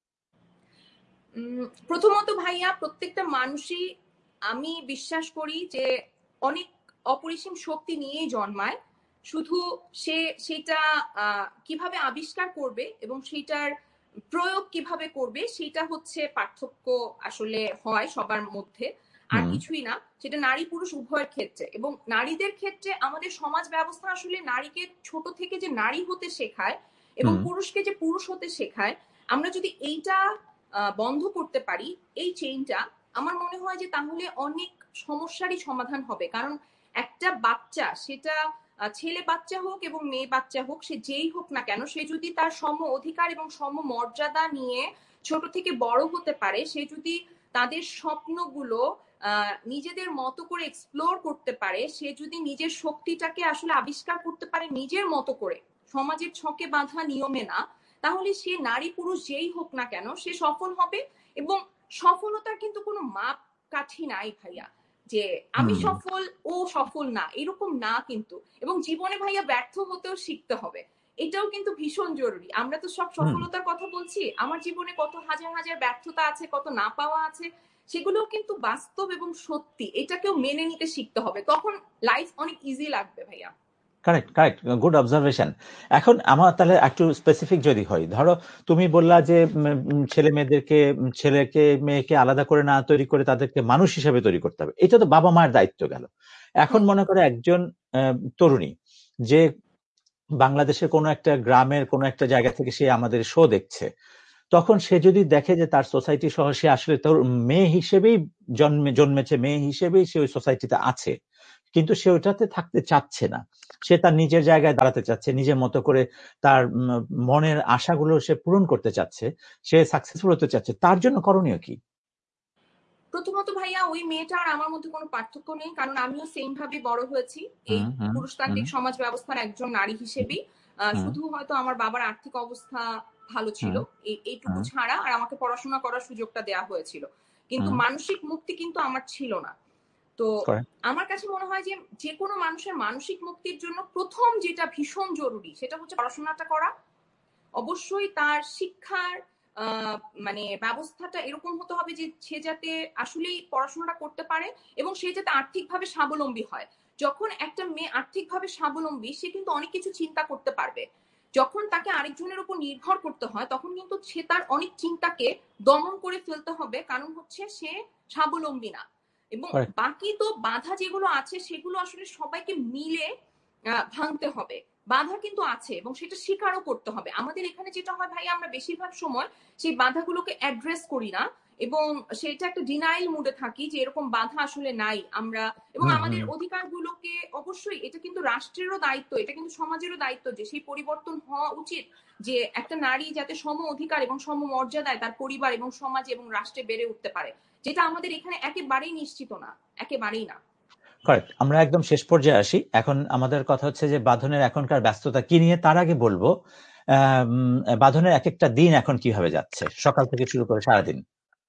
প্রথমত ভাইয়া, প্রত্যেকটা মানুষই আমি বিশ্বাস করি যে অনেক অপরিসীম শক্তি নিয়েই জন্মায়। শুধু সেটা কিভাবে আবিষ্কার করবে এবং সেটার প্রয়োগ কিভাবে করবে সেটা হচ্ছে পার্থক্য আসলে হয় সবার মধ্যে, আর কিছুই না। সেটা নারী পুরুষ উভয়ের ক্ষেত্রে। এবং নারীদের ক্ষেত্রে আমাদের সমাজ ব্যবস্থা আসলে নারীকে ছোট থেকে যে নারী হতে শেখায় এবং পুরুষকে যে পুরুষ হতে শেখায়, আমরা যদি এইটা বন্ধ করতে পারি, এই চেইনটা, আমার মনে হয় যে তাহলে অনেক সমস্যারই সমাধান হবে। কারণ একটা বাচ্চা, সেটা ছেলে বাচ্চা হোক এবং মেয়ে বাচ্চা হোক, সে যেই হোক না কেন, সে যদি তার সম অধিকার এবং সম মর্যাদা নিয়ে ছোট থেকে বড় হতে পারে, সে যদি তাদের স্বপ্নগুলো নিজেদের মতো করে এক্সপ্লোর করতে পারে, সে যদি নিজের শক্তিটাকে আসলে আবিষ্কার করতে পারে নিজের মতো করে, সমাজের ছকে বাঁধা নিয়মে না, তাহলে সে নারী পুরুষ যেই হোক না কেন সে সফল হবে। এবং সফলতার কিন্তু কোনো মাপ কাঠি নাই ভাইয়া, যে আমি সফল ও সফল না, এরকম না কিন্তু। এবং জীবনে ভাইয়া ব্যর্থ হতেও শিখতে হবে, এটাও কিন্তু ভীষণ জরুরি। আমরা তো সব সফলতার কথা বলছি, আমার জীবনে কত হাজার হাজার ব্যর্থতা আছে, কত না পাওয়া আছে, সেগুলোও কিন্তু বাস্তব এবং সত্যি, এটাকেও মেনে নিতে শিখতে হবে, তখন লাইফ অনেক ইজি লাগবে ভাইয়া। Correct, correct, good observation. এখন আমার তাহলে একটু স্পেসিফিক যদি হয়, ধরো তুমি বললা যে ছেলে মেয়েদেরকে, ছেলেকে মেয়েকে আলাদা করে না তৈরি করে তাদেরকে মানুষ হিসেবে তৈরি করতে হবে, এটা তো বাবা মায়ের দায়িত্ব গেল। এখন মনে করে একজন তরুণী যে বাংলাদেশের কোনো একটা গ্রামের কোনো একটা জায়গা থেকে সে আমাদের শো দেখছে, তখন সে যদি দেখে যে তার সোসাইটি সহ সে আসলে তোর মেয়ে হিসেবেই জন্মেছে, মেয়ে হিসেবেই সে ওই সোসাইটিতে আছে, কিন্তু সে ওটাতে থাকতে চাচ্ছে না, সে তার নিজের জায়গায় দাঁড়াতে চাচ্ছে, নিজের মতো করে তার মনের আশাগুলো সে পূরণ করতে চাচ্ছে, সে সাকসেসফুল হতে চাচ্ছে, তার জন্য করণীয় কি? প্রথমত ভাইয়া, ওই মেয়েটা আর আমার মধ্যে কোনো পার্থক্য নেই, কারণ আমিও সেম ভাবে বড় হয়েছি এই হুম, হুম, হুম, পুরুষতান্ত্রিক সমাজ ব্যবস্থার একজন নারী হিসেবেই। হুম, শুধু হয়তো আমার বাবার আর্থিক অবস্থা ভালো ছিল হুম, এইটুকু হুম, ছাড়া, আর আমাকে পড়াশোনা করার সুযোগটা দেওয়া হয়েছিল, কিন্তু হুম, মানসিক মুক্তি কিন্তু আমার ছিল না। তো করে, আমার কাছে মনে হয় যে যে কোনো মানুষের মানসিক মুক্তির জন্য প্রথম যেটা ভীষণ জরুরি সেটা হচ্ছে পড়াশোনাটা করা। অবশ্যই তার শিক্ষার মানে ব্যবস্থাটা এরকম হতে হবে যে সে যাতে আসলেই পড়াশোনাটা করতে পারে এবং সে যাতে আর্থিকভাবে স্বাবলম্বী হয়। যখন একটা মেয়ে আর্থিকভাবে স্বাবলম্বী, সে কিন্তু অনেক কিছু চিন্তা করতে পারবে। যখন তাকে আরেকজনের উপর নির্ভর করতে হয়, তখন কিন্তু সে তার অনেক চিন্তাকে দমন করে ফেলতে হবে, কারণ হচ্ছে সে স্বাবলম্বী না। এবং করে, বাকি তো বাধা যেগুলো আছে সেগুলো আসলে সবাইকে মিলে ভাঙতে হবে। বাধা কিন্তু আছে এবং সেটা স্বীকারও করতে হবে। আমাদের এখানে যেটা হয় ভাই, আমরা বেশিরভাগ সময় সেই বাধাগুলোকে অ্যাড্রেস করি না এবং সেটা একটা ডিনাইল মুডে থাকি যে এরকম বাধা আসলে নাই আমরা। এবং হুম, আমাদের হুম, অধিকারগুলোকে অবশ্যই, এটা কিন্তু রাষ্ট্রেরও দায়িত্ব, এটা কিন্তু সমাজেরও দায়িত্ব যে সেই পরিবর্তন হওয়া উচিত, যে একটা নারী যাতে সম অধিকার এবং সম মর্যাদায় তার পরিবার এবং সমাজ এবং রাষ্ট্রে বেড়ে উঠতে পারে, যেটা আমাদের এখানে একেবারেই নিশ্চিত না, একেবারেই না। কারেক্ট। আমরা একদম শেষ পর্যায়ে আসি, এখন আমাদের কথা হচ্ছে যে বাঁধনের এখনকার ব্যস্ততা কি নিয়ে। তার আগে বলবো বাঁধনের এক একটা দিন এখন কিভাবে যাচ্ছে, সকাল থেকে শুরু করে সারাদিন।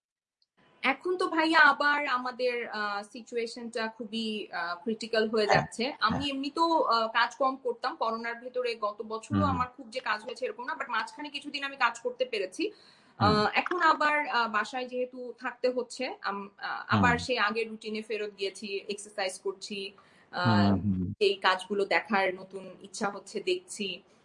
এখন তো ভাইয়া আবার আমাদের সিচুয়েশনটা খুবই ক্রিটিক্যাল হয়ে হ্যাঁ, যাচ্ছে। আমি হ্যাঁ, এমনিতেও কাজ কম করতাম করোনার ভেতরে, গত বছরও হুম, আমার খুব যে কাজ হয়েছে এরকম না, বাট মাঝখানে কিছুদিন আমি কাজ করতে পেরেছি। হুম, এখন আবার বাসায় যেহেতু থাকতে হচ্ছে, হুম, আবার সেই আগের রুটিনে ফেরত গিয়েছি, এক্সারসাইজ করছি, হুম, হুম, এই কাজগুলো দেখার নতুন ইচ্ছা হচ্ছে, দেখছি,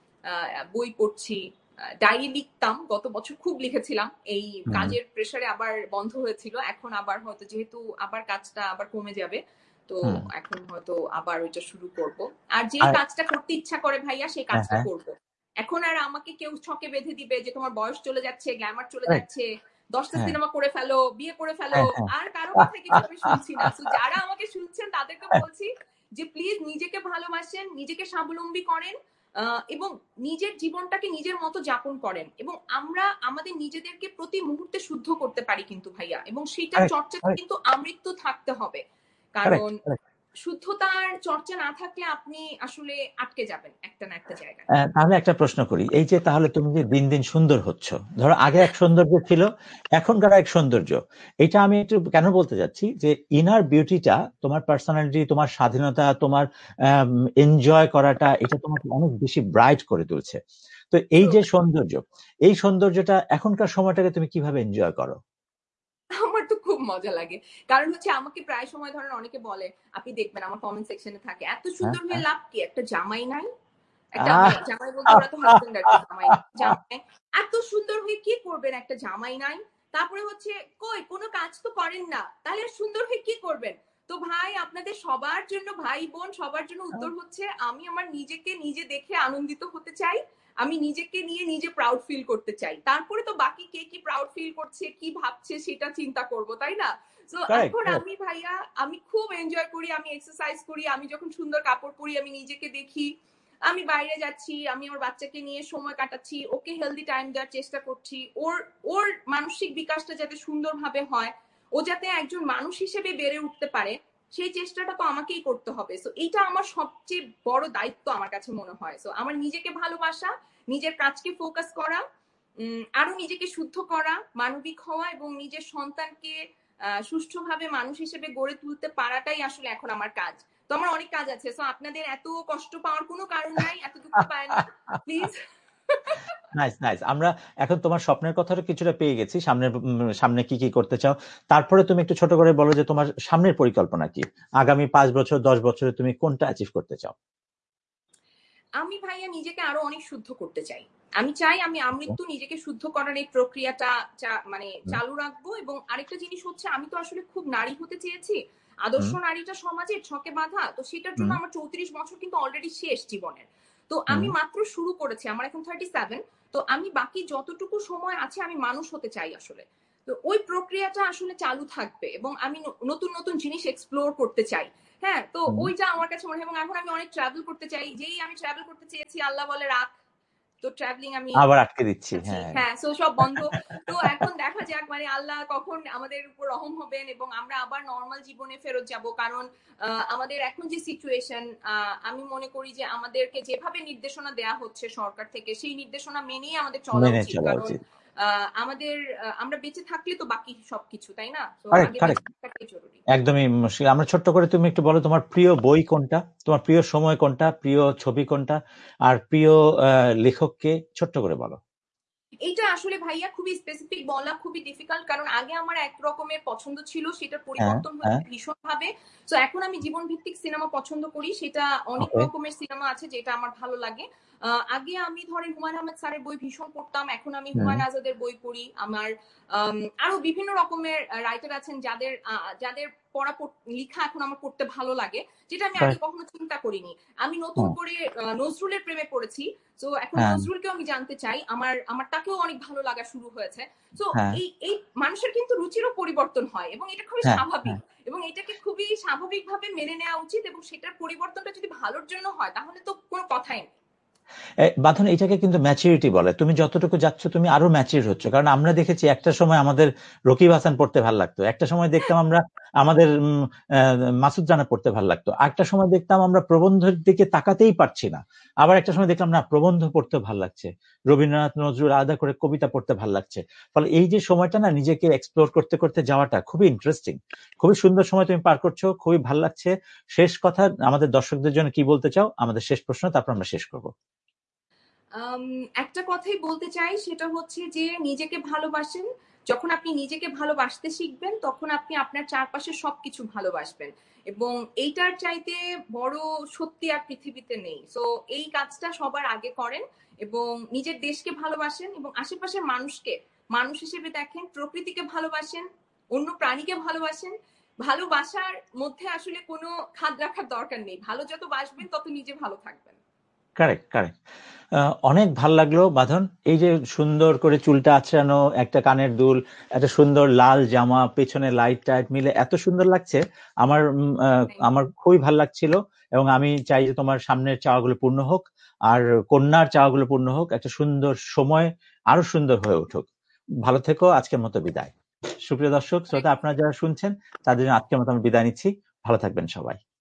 বই পড়ছি, ডায়েরি লিখতাম, গত বছর খুব লিখেছিলাম, এই হুম, কাজের প্রেসারে আবার বন্ধ হয়েছিল, এখন আবার হয়তো যেহেতু আবার কাজটা আবার কমে যাবে, তো হুম। এখন হয়তো আবার ওইটা শুরু করব। আর যে আর কাজটা করতে ইচ্ছা করে ভাইয়া সেই হ্যাঁ, কাজটা হ্যাঁ, করব। এখন আর আমাকে কেউ ছকে বেঁধে দিবে যে তোমার বয়স চলে যাচ্ছে, গ্ল্যামার চলে কারেক্ট, যাচ্ছে, 10টা হ্যাঁ, সিনেমা করে ফেলো, বিয়ে করে ফেলো, হ্যাঁ, হ্যাঁ, আর কারো কথা কিছু আমি শুনছি না। তো যারা আমাকে শুনছেন তাদেরকে বলছি যে প্লিজ নিজেকে ভালোবাসেন, নিজেকে স্বাবলম্বী করেন, এবং নিজের জীবনটাকে নিজের মতো যাপন করেন, এবং আমরা আমাদের নিজেদেরকে প্রতি মুহূর্তে শুদ্ধ করতে পারি কিন্তু ভাইয়া, এবং সেটার কারেক্ট, চর্চাতে কারেক্ট, কিন্তু আমৃত্যু থাকতে হবে। কারেক্ট, কারণ কারেক্ট। শুদ্ধতার চর্চা না থাকলে আপনি আসলে আটকে যাবেন একটা না একটা জায়গায়। তাহলে একটা প্রশ্ন করি, এই যে তাহলে তুমি যে দিন দিন সুন্দর হচ্ছ, ধরো আগে এক সৌন্দর্য ছিল, এখনকার এক সৌন্দর্য, এটা আমি একটু কেন বলতে যাচ্ছি যে ইনার বিউটিটা, তোমার পার্সোনালিটি, তোমার স্বাধীনতা, তোমার এনজয় করাটা, এটা তোমাকে অনেক বেশি ব্রাইট করে তুলছে। তো এই ট্রু। যে সৌন্দর্য, এই সৌন্দর্যটা এখনকার সময়টাকে তুমি কিভাবে এনজয় করো? আমার তো খুব মজা লাগে, কারণ হচ্ছে আমাকে প্রায় সময় ধরেন অনেকে বলে, আপনি দেখবেন আমার কমেন্ট সেকশনে থাকে, এত হ্যাঁ, সুন্দর হয়ে হ্যাঁ, লাভ কি, একটা জামাই নাই? একটা আহ, মানে জামাই বলতে ওরা তো হাজবেন্ড আর কি, জামাই না, জামাই এত সুন্দর হয়ে কি করবেন, একটা জামাই নাই? তারপরে হচ্ছে কই কোনো কাজ তো করেন না, তাহলে আর সুন্দর হয়ে কি করবেন? তো ভাই, আপনাদের সবার জন্য, ভাই বোন সবার জন্য উত্তর হচ্ছে, আমি আমার নিজেকে নিজে দেখে আনন্দিত হতে চাই, আমি নিজেকে নিয়ে নিজে প্রাউড ফিল করতে চাই, তারপরে তো বাকি কে কি প্রাউড ফিল করছে কি ভাবছে সেটা চিন্তা করব, তাই না? তো কারেক্ট, এখন কারেক্ট, আমি ভাইয়া, আমি খুব এনজয় করি, আমি এক্সারসাইজ করি, আমি যখন সুন্দর কাপড় পরি আমি নিজেকে দেখি, আমি বাইরে যাচ্ছি, আমি আমার বাচ্চাকে নিয়ে সময় কাটাচ্ছি, ওকে হেলদি টাইম দেওয়ার চেষ্টা করছি, ওর ওর মানসিক বিকাশটা যাতে সুন্দরভাবে হয়, ও যাতে একজন মানুষ হিসেবে বেড়ে উঠতে পারে, সেই চেষ্টাটা তো আমাকেই করতে হবে। সো এইটা আমার সবচেয়ে বড় দায়িত্ব আমার কাছে মনে হয়। সো আমার নিজেকে ভালোবাসা, নিজের কাজকে ফোকাস করা, আরো নিজেকে শুদ্ধ করা, মানবিক হওয়া এবং নিজের সন্তানকে সুষ্ঠুভাবে মানুষ হিসেবে গড়ে তুলতে পারাটাই আসলে এখন আমার কাজ। তো আমার অনেক কাজ আছে, সো আপনাদের এত কষ্ট পাওয়ার কোনো কারণ নাই, এত দুঃখ পায় না প্লিজ। Nice, nice. আমরা এখন তোমার স্বপ্নের কথাটা কিছুটা পেয়ে গেছি, সামনে সামনে কি কি করতে চাও। তারপরে তুমি একটু ছোট করে বলো যে তোমার সামনের পরিকল্পনা কি, আগামী 5 বছর 10 বছরে তুমি কোনটা অ্যাচিভ করতে চাও? আমি ভাইয়া নিজেকে আরো অনেক শুদ্ধ করতে চাই। আমি চাই আমি আমৃত্যু নিজেকে শুদ্ধ করার এই প্রক্রিয়াটা মানে চালু রাখবো। এবং আরেকটা জিনিস হচ্ছে, আমি তো আসলে খুব নারী হতে চেয়েছি, আদর্শ নারীটা সমাজের ছকে বাঁধা, তো সেটার জন্য আমার 34 বছর কিন্তু অলরেডি শেষ জীবনের। তো আমি মাত্র শুরু করেছি, আমার এখন 37। তো আমি বাকি যতটুকু সময় আছে আমি মানুষ হতে চাই আসলে। তো ওই প্রক্রিয়াটা আসলে চালু থাকবে এবং আমি নতুন নতুন জিনিস এক্সপ্লোর করতে চাই। হ্যাঁ, তো ওইটা আমার কাছে মনে হয়। এবং এখন আমি অনেক ট্রাভেল করতে চাই, যেই আমি ট্রাভেল করতে চেয়েছি আল্লাহ বলে রাখ, তো ট্রাভেলিং আমি আবার আটকে দিচ্ছি। হ্যাঁ, হ্যাঁ, সো সব বন্ধ। তো এখন দেখা যাক মানে আল্লাহ কখন আমাদের উপর রহম হবেন এবং আমরা আবার নর্মাল জীবনে ফেরত যাব। কারণ আমাদের এখন যে সিচুয়েশন, আমি মনে করি যে আমাদেরকে যেভাবে নির্দেশনা দেয়া হচ্ছে সরকার থেকে, সেই নির্দেশনা মেনেই আমাদের চলা মেনে উচিত। চলা কারণ উচিত। আমাদের আমরা বেঁচে থাকলে তো বাকি সবকিছু, তাই না? তো কারেক্ট, আগে বেঁচে কারেক্ট, থাকাটাই জরুরি। একদমই মুশকিল। আমরা ছোট্ট করে তুমি একটু বলো তোমার প্রিয় বই কোনটা, তোমার প্রিয় সময় কোনটা, প্রিয় ছবি কোনটা, আর প্রিয় লেখককে ছোট্ট করে বলো। এইটা আসলে ভাইয়া খুবই স্পেসিফিক বলা খুবই ডিফিকাল্ট, কারণ আগে আমার এক রকমের পছন্দ ছিল, সেটার হ্যাঁ, পরিবর্তন হ্যাঁ, হয়েছে ভীষণ ভাবে। তো এখন আমি জীবন ভিত্তিক সিনেমা পছন্দ করি, সেটা অনেক ওকে, রকমের সিনেমা আছে যেটা আমার ভালো লাগে। আগে আমি ধরেন হুমায়ুন আহমেদ স্যারের বই ভীষণ পড়তাম, এখন আমি হুম, হুমায়ুন আজাদের বই পড়ি। আমার আরো বিভিন্ন রকমের রাইটার আছেন যাদের যাদের পড়া লিখা এখন আমার পড়তে ভালো লাগে, যেটা আমি আগে কারেক্ট, কখনো চিন্তা করিনি। আমি নতুন হুম, করে নজরুলের প্রেমে পড়েছি। তো এখন হ্যাঁ, নজরুলকেও আমি জানতে চাই, আমার আমার তাকেও অনেক ভালো লাগা শুরু হয়েছে। তো হ্যাঁ, এই এই মানুষের কিন্তু রুচিরও পরিবর্তন হয় এবং এটা খুবই হ্যাঁ, স্বাভাবিক। হ্যাঁ। এবং এটাকে খুবই স্বাভাবিকভাবে মেনে নেওয়া উচিত, এবং সেটার পরিবর্তনটা যদি ভালোর জন্য হয় তাহলে তো কোনো কথাই নেই। বাঁধন, এটাকে কিন্তু ম্যাচুরিটি বলে। তুমি যতটুকু যাচ্ছ তুমি আরো ম্যাচিউর হচ্ছ। কারণ আমরা দেখেছি একটা সময় আমাদের রকিব হাসান পড়তে ভালো লাগতো, একটা সময় দেখতাম আমরা আমাদের মাসুদ রানা পড়তে ভালো লাগতো, একটা সময় দেখতাম আমরা প্রবন্ধের দিকে তাকাতেই পারছি না, আবার একটা সময় দেখলাম না প্রবন্ধ পড়তে ভালো লাগছে, রবীন্দ্রনাথ নজরুল আলাদা করে কবিতা পড়তে ভালো লাগছে। ফলে এই যে সময়টা না, নিজেকে এক্সপ্লোর করতে করতে যাওয়াটা খুবই ইন্টারেস্টিং, খুবই সুন্দর সময় তুমি পার করছো, খুবই ভালো লাগছে। শেষ কথা, আমাদের দর্শকদের জন্য কি বলতে চাও? আমাদের শেষ প্রশ্ন, তারপর আমরা শেষ করবো। একটা কথাই বলতে চাই, সেটা হচ্ছে যে নিজেকে ভালোবাসেন। যখন আপনি নিজেকে ভালোবাসতে শিখবেন তখন আপনি আপনার চারপাশে সবকিছু ভালোবাসবেন, এবং এইটার চাইতে বড় সত্যি আর পৃথিবীতে নেই। তো এই কাজটা সবার আগে করেন এবং নিজের দেশকে ভালোবাসেন এবং আশেপাশের মানুষকে মানুষ হিসেবে দেখেন, প্রকৃতিকে ভালোবাসেন, অন্য প্রাণীকে ভালোবাসেন। ভালোবাসার মধ্যে আসলে কোনো খাদ রাখার দরকার নেই, ভালো যত বাসবেন তত নিজে ভালো থাকবেন। Correct, correct. অনেক ভাল লাগলো বাঁধন, এই যে সুন্দর করে চুলটা আঁচড়ানো, একটা কানের দুল, একটা সুন্দর লাল জামা, পেছনে লাইট টাইট মিলে এত সুন্দর লাগছে। আমার থ্যাংক আমার ইউ। খুবই ভাল লাগছিল। এবং আমি চাই যে তোমার সামনের চাওয়াগুলো পূর্ণ হোক, আর কন্যার চাওয়াগুলো পূর্ণ হোক, একটা সুন্দর সময় আরো সুন্দর হয়ে উঠুক। ভালো থেকো, আজকের মতো বিদায়। সুপ্রিয় দর্শক শ্রোতা, আপনারা যারা শুনছেন তাদের জন্য আজকের মতো আমি বিদায় নিচ্ছি। ভালো থাকবেন সবাই।